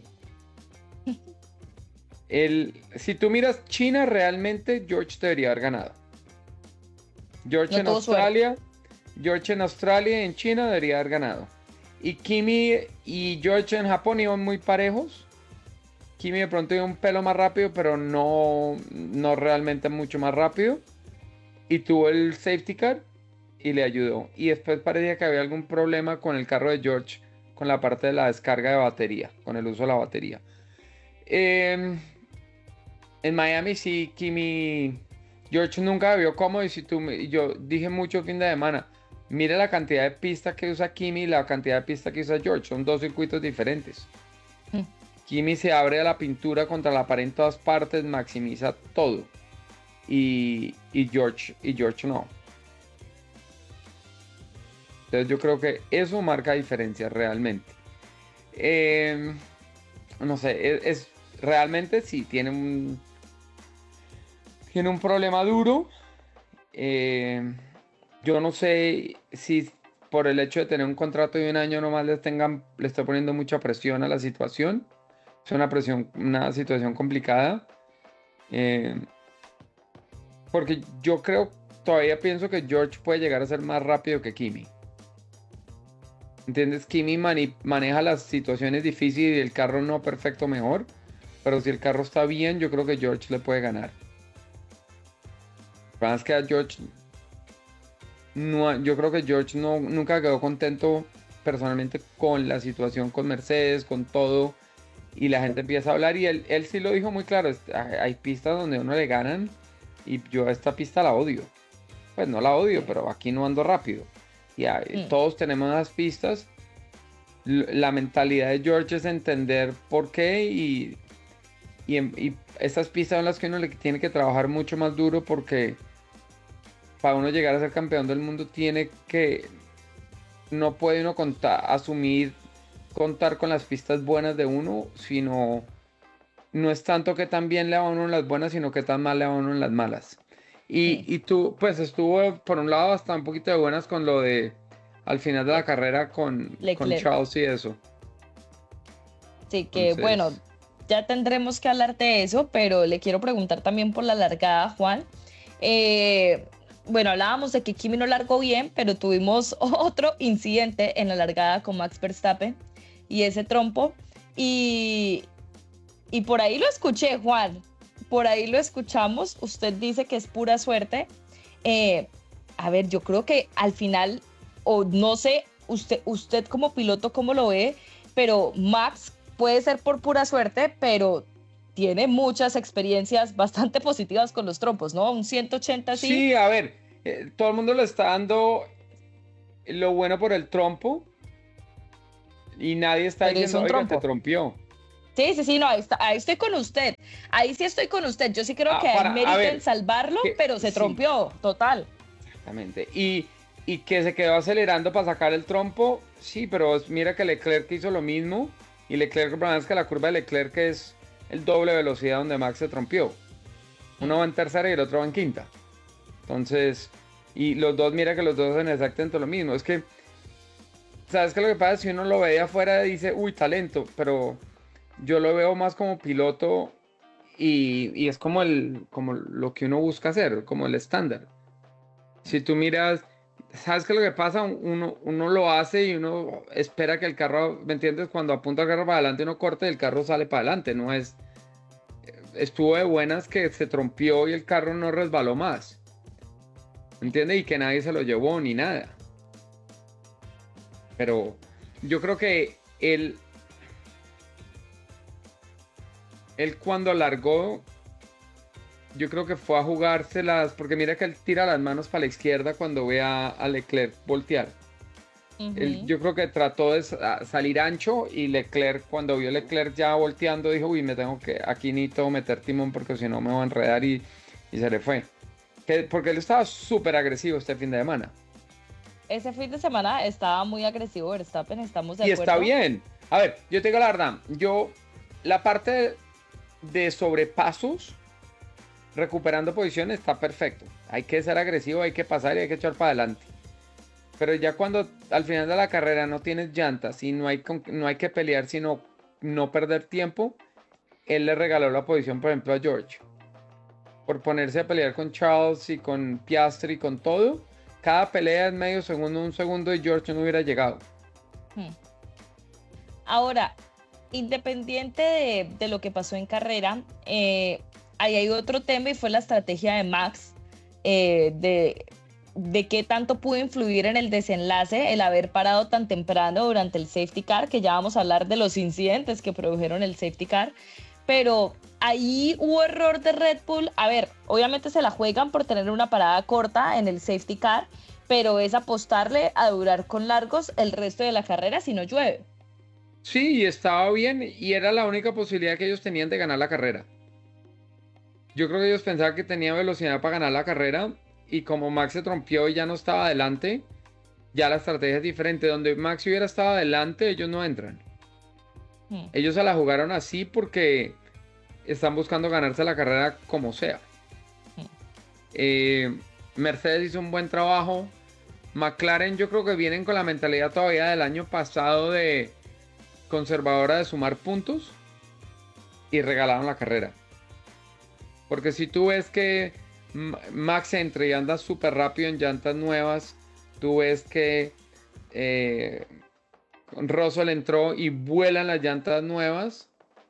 El, si tú miras China, realmente George debería haber ganado. George No en tuvo suerte. Australia, George en Australia y en China debería haber ganado. Y Kimi y George en Japón iban muy parejos. Kimi de pronto iba un pelo más rápido, pero no, no realmente mucho más rápido. Y tuvo el safety car y le ayudó. Y después parecía que había algún problema con el carro de George, con la parte de la descarga de batería, con el uso de la batería. Eh, en Miami sí, Kimi... George nunca vio cómodo y si tú, me- yo dije mucho fin de semana, mira la cantidad de pistas que usa Kimi y la cantidad de pistas que usa George, son dos circuitos diferentes. Mm. Kimi se abre a la pintura contra la pared en todas partes, maximiza todo. Y, y George, y George no. Entonces yo creo que eso marca diferencias realmente. Eh, no sé, es, es- realmente sí, tiene un, tiene un problema duro. Eh, yo no sé si por el hecho de tener un contrato de un año nomás les tengan, le estoy poniendo mucha presión a la situación. Es una presión, una situación complicada. Eh, porque yo creo, todavía pienso que George puede llegar a ser más rápido que Kimi. ¿Entiendes? Kimi mani- maneja las situaciones difíciles y el carro no perfecto mejor. Pero si el carro está bien, yo creo que George le puede ganar. Más que a George, no, yo creo que George no, nunca quedó contento personalmente con la situación con Mercedes, con todo. Y la gente empieza a hablar y él, él sí lo dijo muy claro. est- Hay hay pistas donde uno le ganan y yo esta pista la odio. Pues no la odio, pero aquí no ando rápido. Y hay- Mm. todos tenemos esas pistas. L- La mentalidad de George es entender por qué y, y, en- y estas pistas son las que uno le tiene que trabajar mucho más duro porque para uno llegar a ser campeón del mundo tiene que, no puede uno contar, asumir, contar con las pistas buenas de uno, sino no es tanto que tan bien le va a uno en las buenas, sino que tan mal le va a uno en las malas. Y, Sí. y tú, pues estuvo por un lado hasta un poquito de buenas con lo de al final de la carrera con, con Leclerc. Charles y eso. Sí, que Entonces- bueno, ya tendremos que hablar de eso, pero le quiero preguntar también por la largada, Juan. Eh, bueno, hablábamos de que Kimi no largó bien, pero tuvimos otro incidente en la largada con Max Verstappen y ese trompo. Y, y por ahí lo escuché, Juan, por ahí lo escuchamos. Usted dice que es pura suerte. Eh, a ver, yo creo que al final, o no sé, usted, usted como piloto cómo lo ve, pero Max puede ser por pura suerte, pero tiene muchas experiencias bastante positivas con los trompos, ¿no? Un ciento ochenta sí. Sí, a ver, eh, todo el mundo le está dando lo bueno por el trompo y nadie está Pero es diciendo, un oiga, trompo. te trompió. Sí, sí, sí, no, ahí, está, ahí estoy con usted. Ahí sí estoy con usted. Yo sí creo Ah, que hay para- a mérito ver, en salvarlo, que- pero se sí. trompió, total. Exactamente. Y, y que se quedó acelerando para sacar el trompo, sí, pero es- mira que Leclerc hizo lo mismo y Leclerc, el problema es que la curva de Leclerc es el doble velocidad donde Max se trompió. Uno va en tercera y el otro va en quinta. Entonces, y los dos, mira que los dos hacen exactamente lo mismo. Es que, ¿sabes qué? Lo que pasa es que si uno lo ve de afuera dice, uy, talento, pero yo lo veo más como piloto y, y es como, el, como lo que uno busca hacer, como el estándar. Si tú miras, ¿sabes qué es lo que pasa? Uno, uno lo hace y uno espera que el carro, ¿me entiendes? Cuando apunta el carro para adelante, uno corta y el carro sale para adelante. No es. Estuvo de buenas que se trompió y el carro no resbaló más. ¿Me entiendes? Y que nadie se lo llevó ni nada. Pero yo creo que él. Él cuando largó. Yo creo que fue a jugárselas, porque mira que él tira las manos para la izquierda cuando ve a, a Leclerc voltear. Uh-huh. Él, yo creo que trató de sa- salir ancho y Leclerc, cuando vio a Leclerc ya volteando, dijo, uy, me tengo que, aquí necesito meter timón porque si no me voy a enredar y, y se le fue. Que, porque él estaba súper agresivo este fin de semana. Ese fin de semana estaba muy agresivo Verstappen, estamos de Y acuerdo. está bien. A ver, yo te digo la verdad, yo, la parte de, de sobrepasos, recuperando posiciones, está perfecto. Hay que ser agresivo, hay que pasar y hay que echar para adelante. Pero ya cuando al final de la carrera no tienes llantas y no hay, con- no hay que pelear, sino no perder tiempo, él le regaló la posición, por ejemplo, a George. Por ponerse a pelear con Charles y con Piastri y con todo. Cada pelea es medio segundo, un segundo y George no hubiera llegado. Hmm. Ahora, independiente de, de lo que pasó en carrera, eh, ahí hay otro tema y fue la estrategia de Max, eh, de, de qué tanto pudo influir en el desenlace el haber parado tan temprano durante el safety car, que ya vamos a hablar de los incidentes que produjeron el safety car, pero ahí hubo error de Red Bull. A ver, obviamente se la juegan por tener una parada corta en el safety car, pero es apostarle a durar con largos el resto de la carrera si no llueve. Sí, y estaba bien y era la única posibilidad que ellos tenían de ganar la carrera. Yo creo que ellos pensaban que tenía velocidad para ganar la carrera y como Max se trompió y ya no estaba adelante, ya la estrategia es diferente. Donde Max hubiera estado adelante, ellos no entran. Hmm. Ellos se la jugaron así porque están buscando ganarse la carrera como sea. Hmm. Eh, Mercedes hizo un buen trabajo. McLaren yo creo que vienen con la mentalidad todavía del año pasado de conservadora de sumar puntos y regalaron la carrera. Porque si tú ves que Max entra y anda súper rápido en llantas nuevas, tú ves que eh, Russell entró y vuelan las llantas nuevas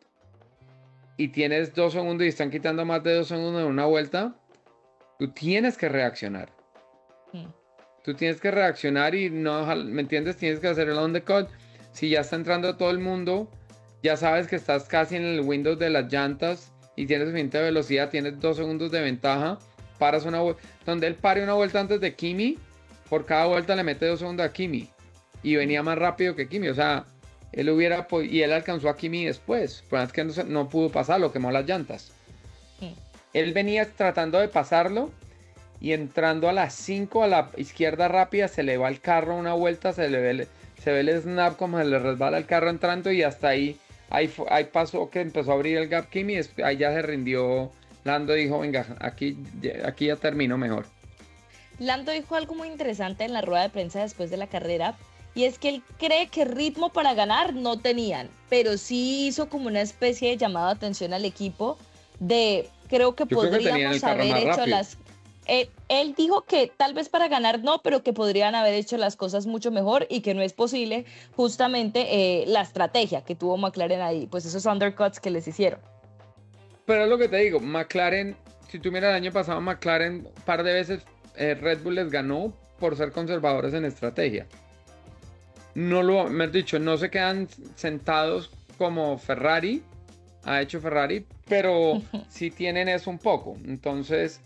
y tienes dos segundos y están quitando más de dos segundos en una vuelta, tú tienes que reaccionar. Hmm. Tú tienes que reaccionar y no, ¿me entiendes? Tienes que hacer el undercut. Si ya está entrando todo el mundo, ya sabes que estás casi en el window de las llantas y tienes suficiente velocidad, tienes dos segundos de ventaja, paras una vuelta, donde él pare una vuelta antes de Kimi, por cada vuelta le mete dos segundos a Kimi y venía más rápido que Kimi, o sea, él hubiera, y él alcanzó a Kimi después, pero es que no, no pudo pasarlo, quemó las llantas. Sí. Él venía tratando de pasarlo y entrando a las cinco a la izquierda rápida, se le va el carro una vuelta, se le ve el, se ve el snap como se le resbala el carro entrando y hasta ahí Ahí, ahí pasó que empezó a abrir el gap Kimi, ahí ya se rindió Lando, dijo, venga, aquí, aquí ya termino mejor. Lando dijo algo muy interesante en la rueda de prensa después de la carrera, y es que él cree que ritmo para ganar no tenían, pero sí hizo como una especie de llamado de atención al equipo de, creo que Yo creo que tenían podríamos el carro haber más hecho rápido. las... Eh, él dijo que tal vez para ganar no, pero que podrían haber hecho las cosas mucho mejor y que no es posible justamente eh, la estrategia que tuvo McLaren ahí, pues esos undercuts que les hicieron. Pero es lo que te digo, McLaren, si tú miras el año pasado, McLaren un par de veces eh, Red Bull les ganó por ser conservadores en estrategia. No lo, me has dicho, no se quedan sentados como Ferrari, ha hecho Ferrari, pero sí tienen eso un poco. Entonces,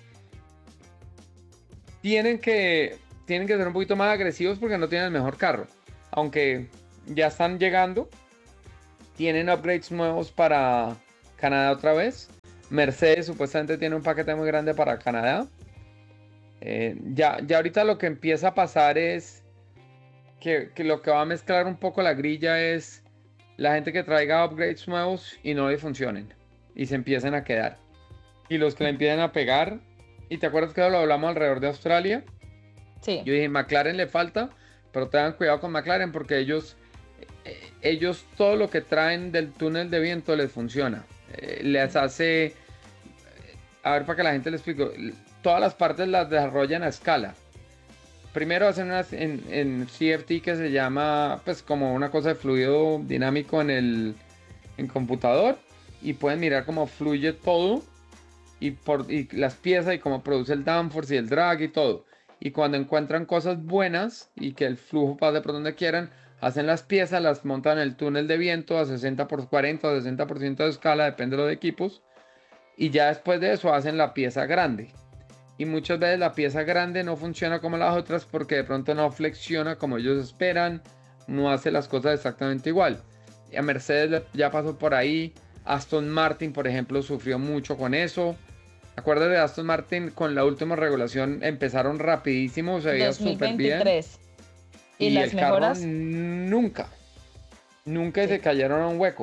tienen que, tienen que ser un poquito más agresivos porque no tienen el mejor carro. Aunque ya están llegando, tienen upgrades nuevos para Canadá otra vez. Mercedes supuestamente tiene un paquete muy grande para Canadá. Eh, ya, ya ahorita lo que empieza a pasar es que, que lo que va a mezclar un poco la grilla es la gente que traiga upgrades nuevos y no le funcionen y se empiecen a quedar. Y los que le empiecen a pegar. ¿Y te acuerdas que lo hablamos alrededor de Australia? Sí. Yo dije, McLaren le falta, pero tengan cuidado con McLaren porque ellos, ellos todo lo que traen del túnel de viento les funciona. Eh, les hace, a ver para que la gente le explique, todas las partes las desarrollan a escala. Primero hacen una en, en C F D que se llama pues como una cosa de fluido dinámico en el en computador y pueden mirar cómo fluye todo y, por, y las piezas y cómo produce el downforce y el drag y todo. Y cuando encuentran cosas buenas y que el flujo pase por donde quieran, hacen las piezas, las montan en el túnel de viento a sesenta por cuarenta o sesenta por ciento de escala, depende de los equipos. Y ya después de eso hacen la pieza grande. Y muchas veces la pieza grande no funciona como las otras porque de pronto no flexiona como ellos esperan, no hace las cosas exactamente igual. Y a Mercedes ya pasó por ahí, Aston Martin por ejemplo sufrió mucho con eso. Acuérdate de Aston Martin con la última regulación, empezaron rapidísimo, se veía súper bien. ¿Y, y las el mejoras? carro nunca, nunca sí. se cayeron a un hueco.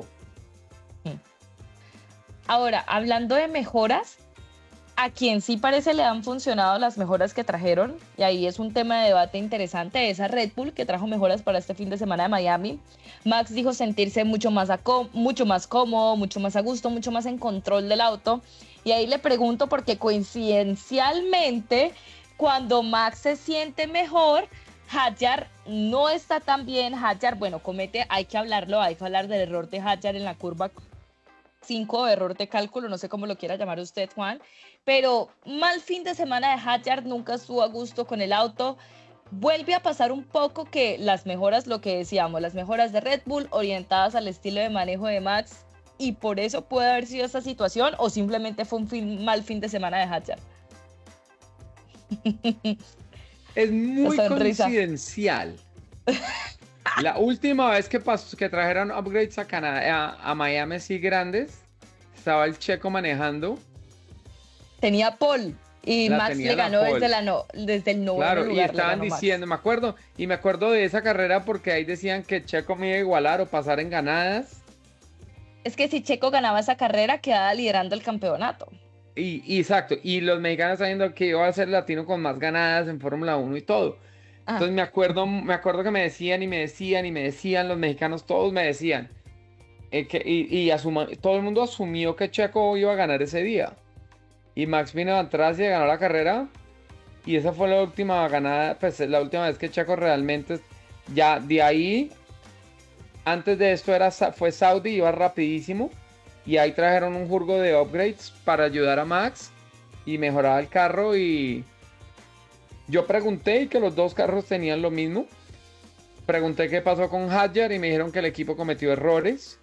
Ahora, hablando de mejoras, a quien sí parece le han funcionado las mejoras que trajeron, y ahí es un tema de debate interesante, es a Red Bull, que trajo mejoras para este fin de semana de Miami. Max dijo sentirse mucho más, a mucho más cómodo, mucho más a gusto, mucho más en control del auto. Y ahí le pregunto porque coincidencialmente, cuando Max se siente mejor, Hadjar no está tan bien. Hadjar, bueno, comete, hay que hablarlo, hay que hablar del error de Hadjar en la curva cinco, error de cálculo, no sé cómo lo quiera llamar usted, Juan, pero mal fin de semana de Hadjar, nunca estuvo a gusto con el auto. Vuelve a pasar un poco que las mejoras, lo que decíamos, las mejoras de Red Bull orientadas al estilo de manejo de Max, y por eso puede haber sido esta situación, o simplemente fue un fin, mal fin de semana de Hadjar. Es muy coincidencial. La última vez que pasó, que trajeron upgrades a Canadá, a, a Miami sí grandes, estaba el checo manejando. Tenía pole y La Max le ganó pole. desde, la no, desde el noveno Claro, lugar. y estaban diciendo, Max. me acuerdo, y me acuerdo de esa carrera porque ahí decían que Checo me iba a igualar o pasar en ganadas. Es que si Checo ganaba esa carrera, quedaba liderando el campeonato. Y, y exacto, y los mexicanos sabiendo que iba a ser latino con más ganadas en Fórmula uno y todo. Ah. Entonces me acuerdo, me acuerdo que me decían y me decían y me decían, los mexicanos todos me decían, eh, que, y, y asuma, todo el mundo asumió que Checo iba a ganar ese día. Y Max vino atrás y ganó la carrera. Y esa fue la última ganada, pues la última vez que Checo realmente, ya de ahí, antes de esto era, fue Saudi, iba rapidísimo. Y ahí trajeron un jurgo de upgrades para ayudar a Max y mejorar el carro. Y yo pregunté y que los dos carros tenían lo mismo. Pregunté qué pasó con Hadjar y me dijeron que el equipo cometió errores.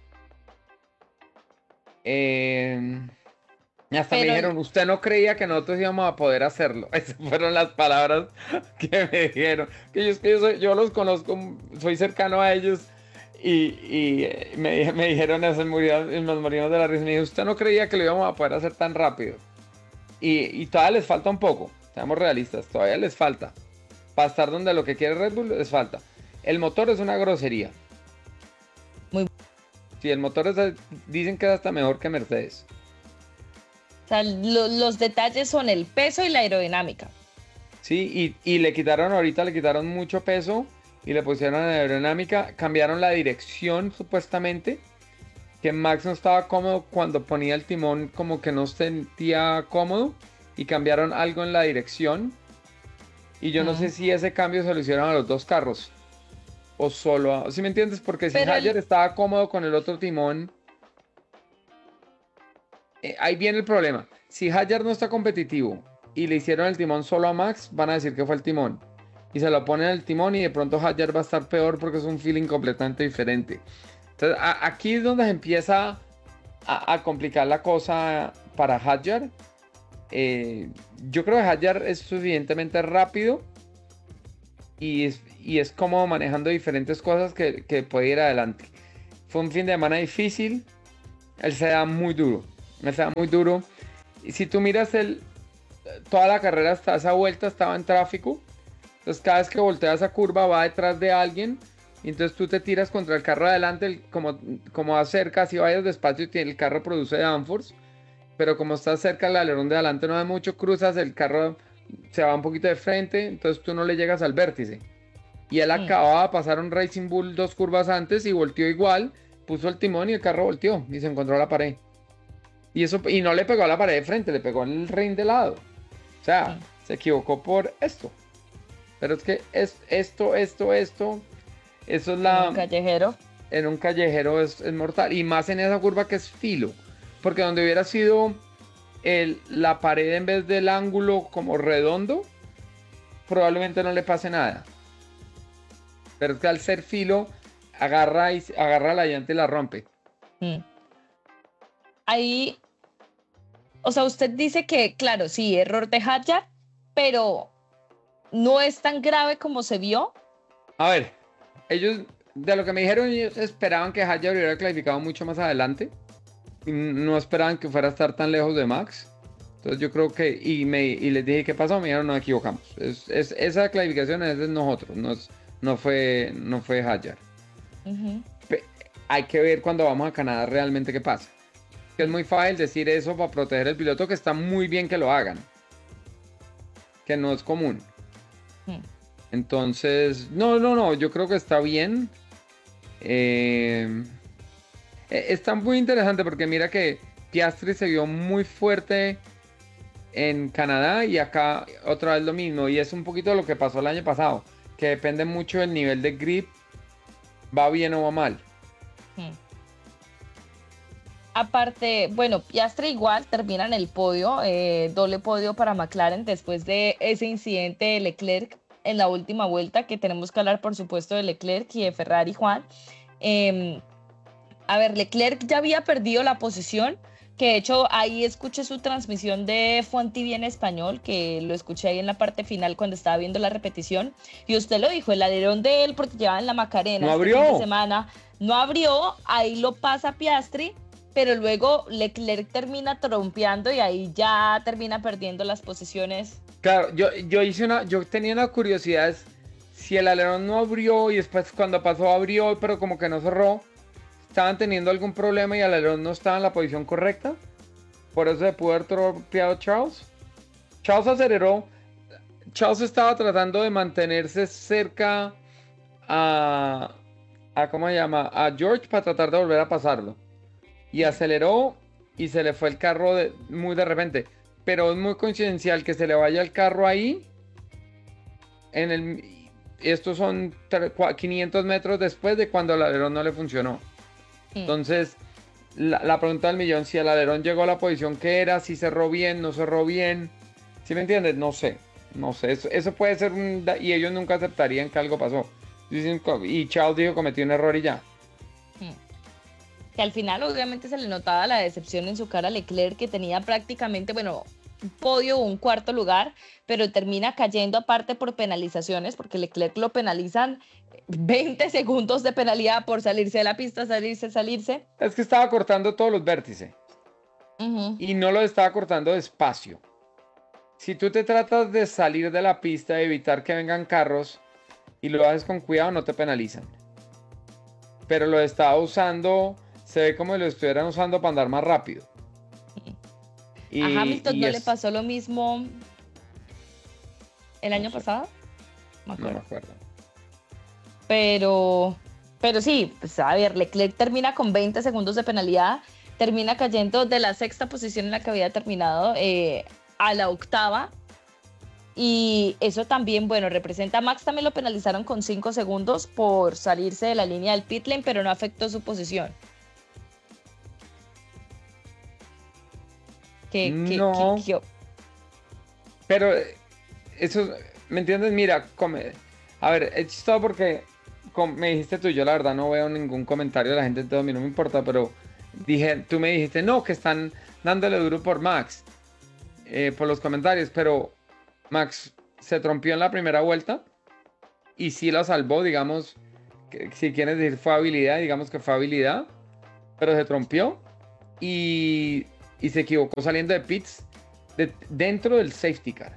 Eh... Y hasta Pero... me dijeron, usted no creía que nosotros íbamos a poder hacerlo. Esas fueron las palabras que me dijeron. Que yo, yo, soy, yo los conozco, soy cercano a ellos. Y, y me, me dijeron eso, nos morimos de la risa. Me dijo, usted no creía que lo íbamos a poder hacer tan rápido. Y, y todavía les falta un poco. Seamos realistas, todavía les falta. Para estar donde lo que quiere Red Bull les falta. El motor es una grosería. Muy. Sí, el motor es, dicen que es hasta mejor que Mercedes. O sea, lo, los detalles son el peso y la aerodinámica. Sí, y, y le quitaron ahorita, le quitaron mucho peso y le pusieron aerodinámica. Cambiaron la dirección supuestamente. Que Max no estaba cómodo cuando ponía el timón, como que no se sentía cómodo. y cambiaron algo en la dirección. Y yo no Mm. sé si ese cambio se lo hicieron a los dos carros. O solo a... ¿Sí me entiendes? Porque si Pero el- Hadjar estaba cómodo con el otro timón... eh, ahí viene el problema. Si Hadjar no está competitivo y le hicieron el timón solo a Max, van a decir que fue el timón. Y se lo ponen al timón y de pronto Hadjar va a estar peor porque es un feeling completamente diferente. Entonces a- aquí es donde se empieza a, a complicar la cosa para Hadjar. Eh, yo creo que Hadjar es suficientemente rápido y es, y es como manejando diferentes cosas que, que puede ir adelante. Fue un fin de semana difícil. Él se da muy duro. Él se da muy duro. Y si tú miras el, toda la carrera hasta esa vuelta estaba en tráfico. Entonces cada vez que voltea esa curva va detrás de alguien. Y entonces tú te tiras contra el carro de adelante. el- como, como acercas y vayas despacio, y el carro produce downforce. Pero como estás cerca al alerón de adelante no hay mucho, cruzas, el carro se va un poquito de frente, entonces tú no le llegas al vértice. Y él Mm. acababa de pasar un Racing Bull dos curvas antes y volteó igual, puso el timón y el carro volteó y se encontró a la pared. Y eso y no le pegó a la pared de frente, le pegó en el ring de lado. O sea, Mm. se equivocó por esto. Pero es que es esto, esto, esto, eso es la... Un callejero. en un callejero es, es mortal. Y más en esa curva que es filo. Porque donde hubiera sido el, la pared en vez del ángulo como redondo, probablemente no le pase nada. Pero es que al ser filo, agarra, y, agarra la llanta y la rompe. Mm. Ahí, o sea, usted dice que, claro, sí, error de Hadjar, pero no es tan grave como se vio. A ver, ellos, de lo que me dijeron, ellos esperaban que Hadjar hubiera clasificado mucho más adelante. Y no esperaban que fuera a estar tan lejos de Max. Entonces yo creo que, y, me, y les dije, ¿qué pasó? Me dijeron, no equivocamos. Es, es, esa clasificación es de nosotros, no, es- no fue, no fue Hadjar. Ujú. Pe- Hay que ver cuando vamos a Canadá realmente qué pasa. Que es muy fácil decir eso para proteger al piloto, que está muy bien que lo hagan. Que no es común. Mm. Entonces, no, no, no, yo creo que está bien. Eh, eh, está muy interesante porque mira que Piastri se vio muy fuerte en Canadá y acá otra vez lo mismo. Y es un poquito lo que pasó el año pasado, que depende mucho del nivel de grip, va bien o va mal. Mm. Aparte, bueno, Piastri igual termina en el podio, eh, doble podio para McLaren después de ese incidente de Leclerc en la última vuelta, que tenemos que hablar por supuesto de Leclerc y de Ferrari, Juan. Eh, a ver, Leclerc ya había perdido la posición, que de hecho ahí escuché su transmisión de F uno T V en español, que lo escuché ahí en la parte final cuando estaba viendo la repetición, y usted lo dijo, el alerón de él, porque llevaba en la Macarena No este abrió. fin de semana, no abrió, ahí lo pasa Piastri, pero luego Leclerc termina trompeando y ahí ya termina perdiendo las posiciones. Claro, yo, yo hice una, yo tenía una curiosidad, es si el alerón no abrió y después cuando pasó abrió, pero como que no cerró, estaban teniendo algún problema y el alerón no estaba en la posición correcta, por eso se pudo haber tropeado Charles. Charles aceleró, Charles estaba tratando de mantenerse cerca a, a ¿cómo se llama? A George para tratar de volver a pasarlo. Y aceleró y se le fue el carro de- muy de repente. Pero es muy coincidencial que se le vaya el carro ahí. En el, estos son tre- cua- quinientos metros después de cuando el alerón no le funcionó. Mm. Entonces, la, la pregunta del millón, si el alerón llegó a la posición que era, si cerró bien, no cerró bien. ¿Sí me entiendes? No sé. No sé. Eso, eso puede ser un... da- Y ellos nunca aceptarían que algo pasó. Dicen co- Y Charles dijo cometió un error y ya. Que al final obviamente se le notaba la decepción en su cara a Leclerc, que tenía prácticamente, bueno, un podio o un cuarto lugar, pero termina cayendo aparte por penalizaciones, porque Leclerc lo penalizan veinte segundos de penalidad por salirse de la pista, salirse, salirse. Es que estaba cortando todos los vértices. Ujú. Y no lo estaba cortando despacio. Si tú te tratas de salir de la pista, de evitar que vengan carros y lo haces con cuidado, no te penalizan. Pero lo estaba usando, se ve como si lo estuvieran usando para andar más rápido. Y, A Hamilton y no es- le pasó lo mismo el año sé. pasado. Me No me acuerdo. acuerdo. Pero, pero sí, pues a ver, Leclerc termina con veinte segundos de penalidad, termina cayendo de la sexta posición en la que había terminado eh, a la octava. Y eso también, bueno, representa, a Max también lo penalizaron con cinco segundos por salirse de la línea del pit lane, pero no afectó su posición. ¿Qué, qué, No. qué- qué- Pero eso, ¿me entiendes? Mira, come, a ver, es chistoso porque com- me dijiste tú, yo la verdad no veo ningún comentario de la gente, entonces a mí no me importa, pero dije, tú me dijiste, no, que están dándole duro por Max, eh, por los comentarios, pero Max se trompió en la primera vuelta y sí la salvó, digamos, que, si quieres decir fue habilidad, digamos que fue habilidad, pero se trompió y, y se equivocó saliendo de pits de- dentro del safety car.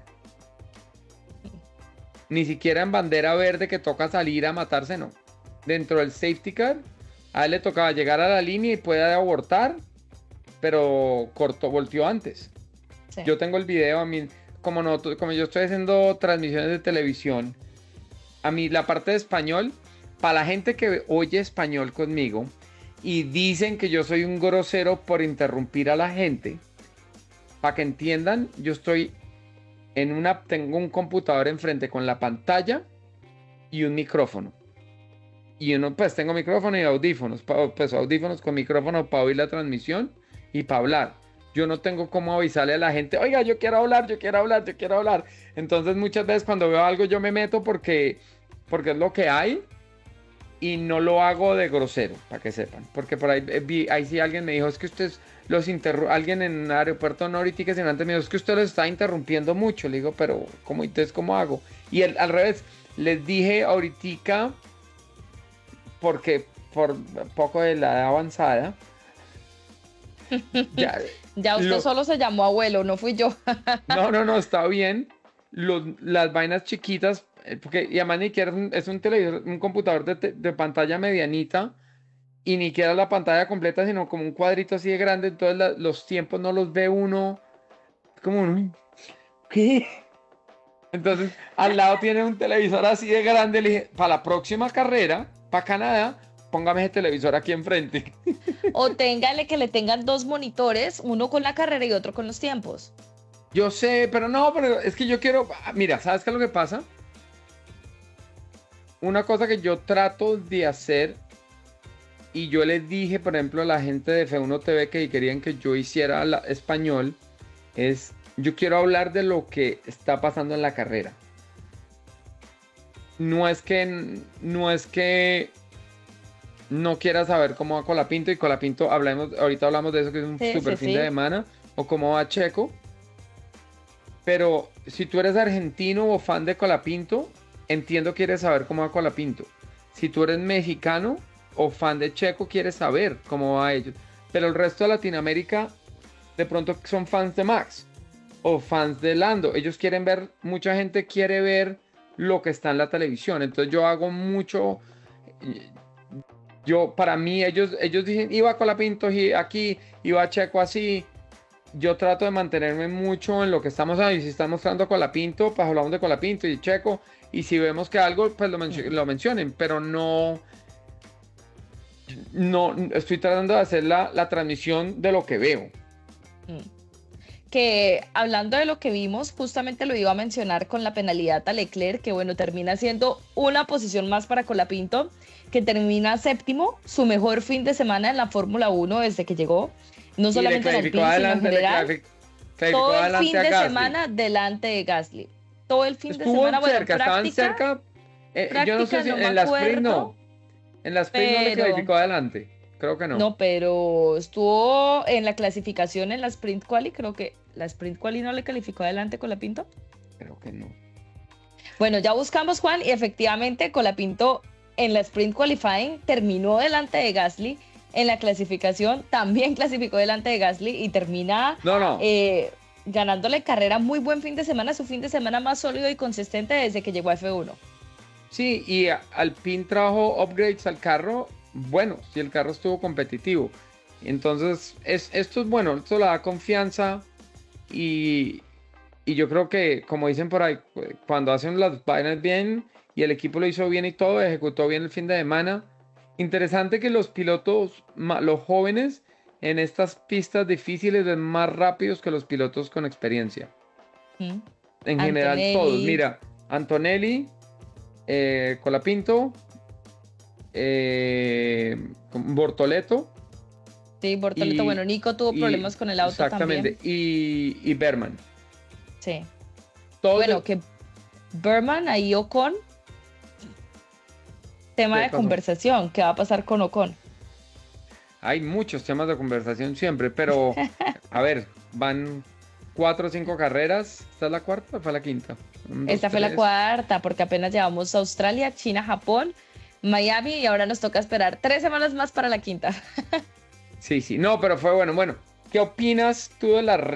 Ni siquiera en bandera verde que toca salir a matarse, no. Dentro del safety car, a él le tocaba llegar a la línea y puede abortar, pero cortó, volteó antes. sí. Yo tengo el video, a mí, como, no, como yo estoy haciendo transmisiones de televisión, a mí la parte de español, para la gente que oye español conmigo y dicen que yo soy un grosero por interrumpir a la gente, para que entiendan, yo estoy en una, tengo un computador enfrente con la pantalla y un micrófono. Y uno, pues tengo micrófono y audífonos, pa- pues audífonos con micrófono para oír la transmisión y para hablar. Yo no tengo cómo avisarle a la gente, oiga, yo quiero hablar, yo quiero hablar, yo quiero hablar. Entonces muchas veces cuando veo algo yo me meto porque, porque es lo que hay y no lo hago de grosero, para que sepan. Porque por ahí, eh, vi, ahí sí alguien me dijo, es que ustedes los interrumpen, alguien en un aeropuerto no ahorita que antes me dijo, es que usted los está interrumpiendo mucho. Le digo, pero ¿cómo, entonces cómo hago? Y el, al revés, les dije ahorita, porque por poco de la edad avanzada, ya, Ya usted lo- solo se llamó abuelo, no fui yo. no, no, no, está bien. Los- las vainas chiquitas, eh, porque y además ni siquiera es un, es un televisor, un computador de, te- de pantalla medianita y ni siquiera la pantalla completa, sino como un cuadrito así de grande, entonces la- los tiempos no los ve uno. Como un, ¿qué? Entonces, al lado tiene un televisor así de grande. Le dije, para la próxima carrera, para Canadá, póngame ese televisor aquí enfrente. O téngale que le tengan dos monitores, uno con la carrera y otro con los tiempos. Yo sé, pero no, pero es que yo quiero. ah, Mira, ¿sabes qué es lo que pasa? Una cosa que yo trato de hacer, y yo les dije, por ejemplo, a la gente de F uno T V que querían que yo hiciera la- español, es yo quiero hablar de lo que está pasando en la carrera. No es que no es que no quiera saber cómo va Colapinto, y Colapinto hablamos, ahorita hablamos de eso, que es un Sí, super sí, fin sí. de semana, o cómo va Checo. Pero si tú eres argentino o fan de Colapinto, entiendo que quieres saber cómo va Colapinto. Si tú eres mexicano o fan de Checo, quieres saber cómo va ellos. Pero el resto de Latinoamérica, de pronto son fans de Max o fans de Lando. Ellos quieren ver, mucha gente quiere ver lo que está en la televisión. Entonces yo hago mucho. Yo, para mí, ellos, ellos dicen, iba Colapinto y aquí, iba Checo así. Yo trato de mantenerme mucho en lo que estamos ahí. Si están mostrando Colapinto, pues hablamos de Colapinto y Checo. Y si vemos que algo, pues lo, mencio- lo mencionen. Pero no. No, estoy tratando de hacer la, la transmisión de lo que veo. Que hablando de lo que vimos, justamente lo iba a mencionar con la penalidad a Leclerc, que bueno, termina siendo una posición más para Colapinto, que termina séptimo, su mejor fin de semana en la Fórmula uno desde que llegó, no Y le solamente en clasificó Alpine, sino en adelante, le general, clasific- clasificó todo el adelante fin a de Gasly. semana delante de Gasly. Todo el fin de Estuvo semana, bueno, cerca, estaban práctica, cerca. Eh, yo no sé práctica si no me en la sprint no. acuerdo, En la sprint no le pero- clasificó adelante. Creo que no. no, pero estuvo en la clasificación en la Sprint Quali, creo que la Sprint Quali no le calificó adelante Colapinto. Creo que no. Bueno, ya buscamos, Juan, y efectivamente Colapinto en la Sprint Qualifying terminó delante de Gasly, en la clasificación también clasificó delante de Gasly y termina No, no. eh, ganándole carrera. Muy buen fin de semana, su fin de semana más sólido y consistente desde que llegó a F uno. Sí, y a- Alpine trajo upgrades al carro. Bueno, si el carro estuvo competitivo. Entonces, es, esto es bueno, esto le da confianza. Y, y yo creo que, como dicen por ahí, cuando hacen las vainas bien y el equipo lo hizo bien y todo, ejecutó bien el fin de semana. Interesante que los pilotos, ma- los jóvenes, en estas pistas difíciles ven más rápidos que los pilotos con experiencia. ¿Mm? En general, Antonelli. todos. Mira, Antonelli, eh, Colapinto, eh, Bortoleto. Sí, Bortoleto. Y- Bueno, Nico tuvo y- problemas con el auto exactamente, también. Y, y Berman. Sí. Todos Bueno, de- que Berman ahí Ocon. Tema ¿Qué de pasó? conversación. ¿Qué va a pasar con Ocon? Hay muchos temas de conversación siempre, pero a ver, van cuatro o cinco carreras. ¿Esta es la cuarta o fue la quinta? Un, dos, Esta fue la tres. cuarta, porque apenas llevamos Australia, China, Japón, Miami y ahora nos toca esperar tres semanas más para la quinta. Sí, sí, no, pero fue bueno. Bueno, ¿qué opinas tú de las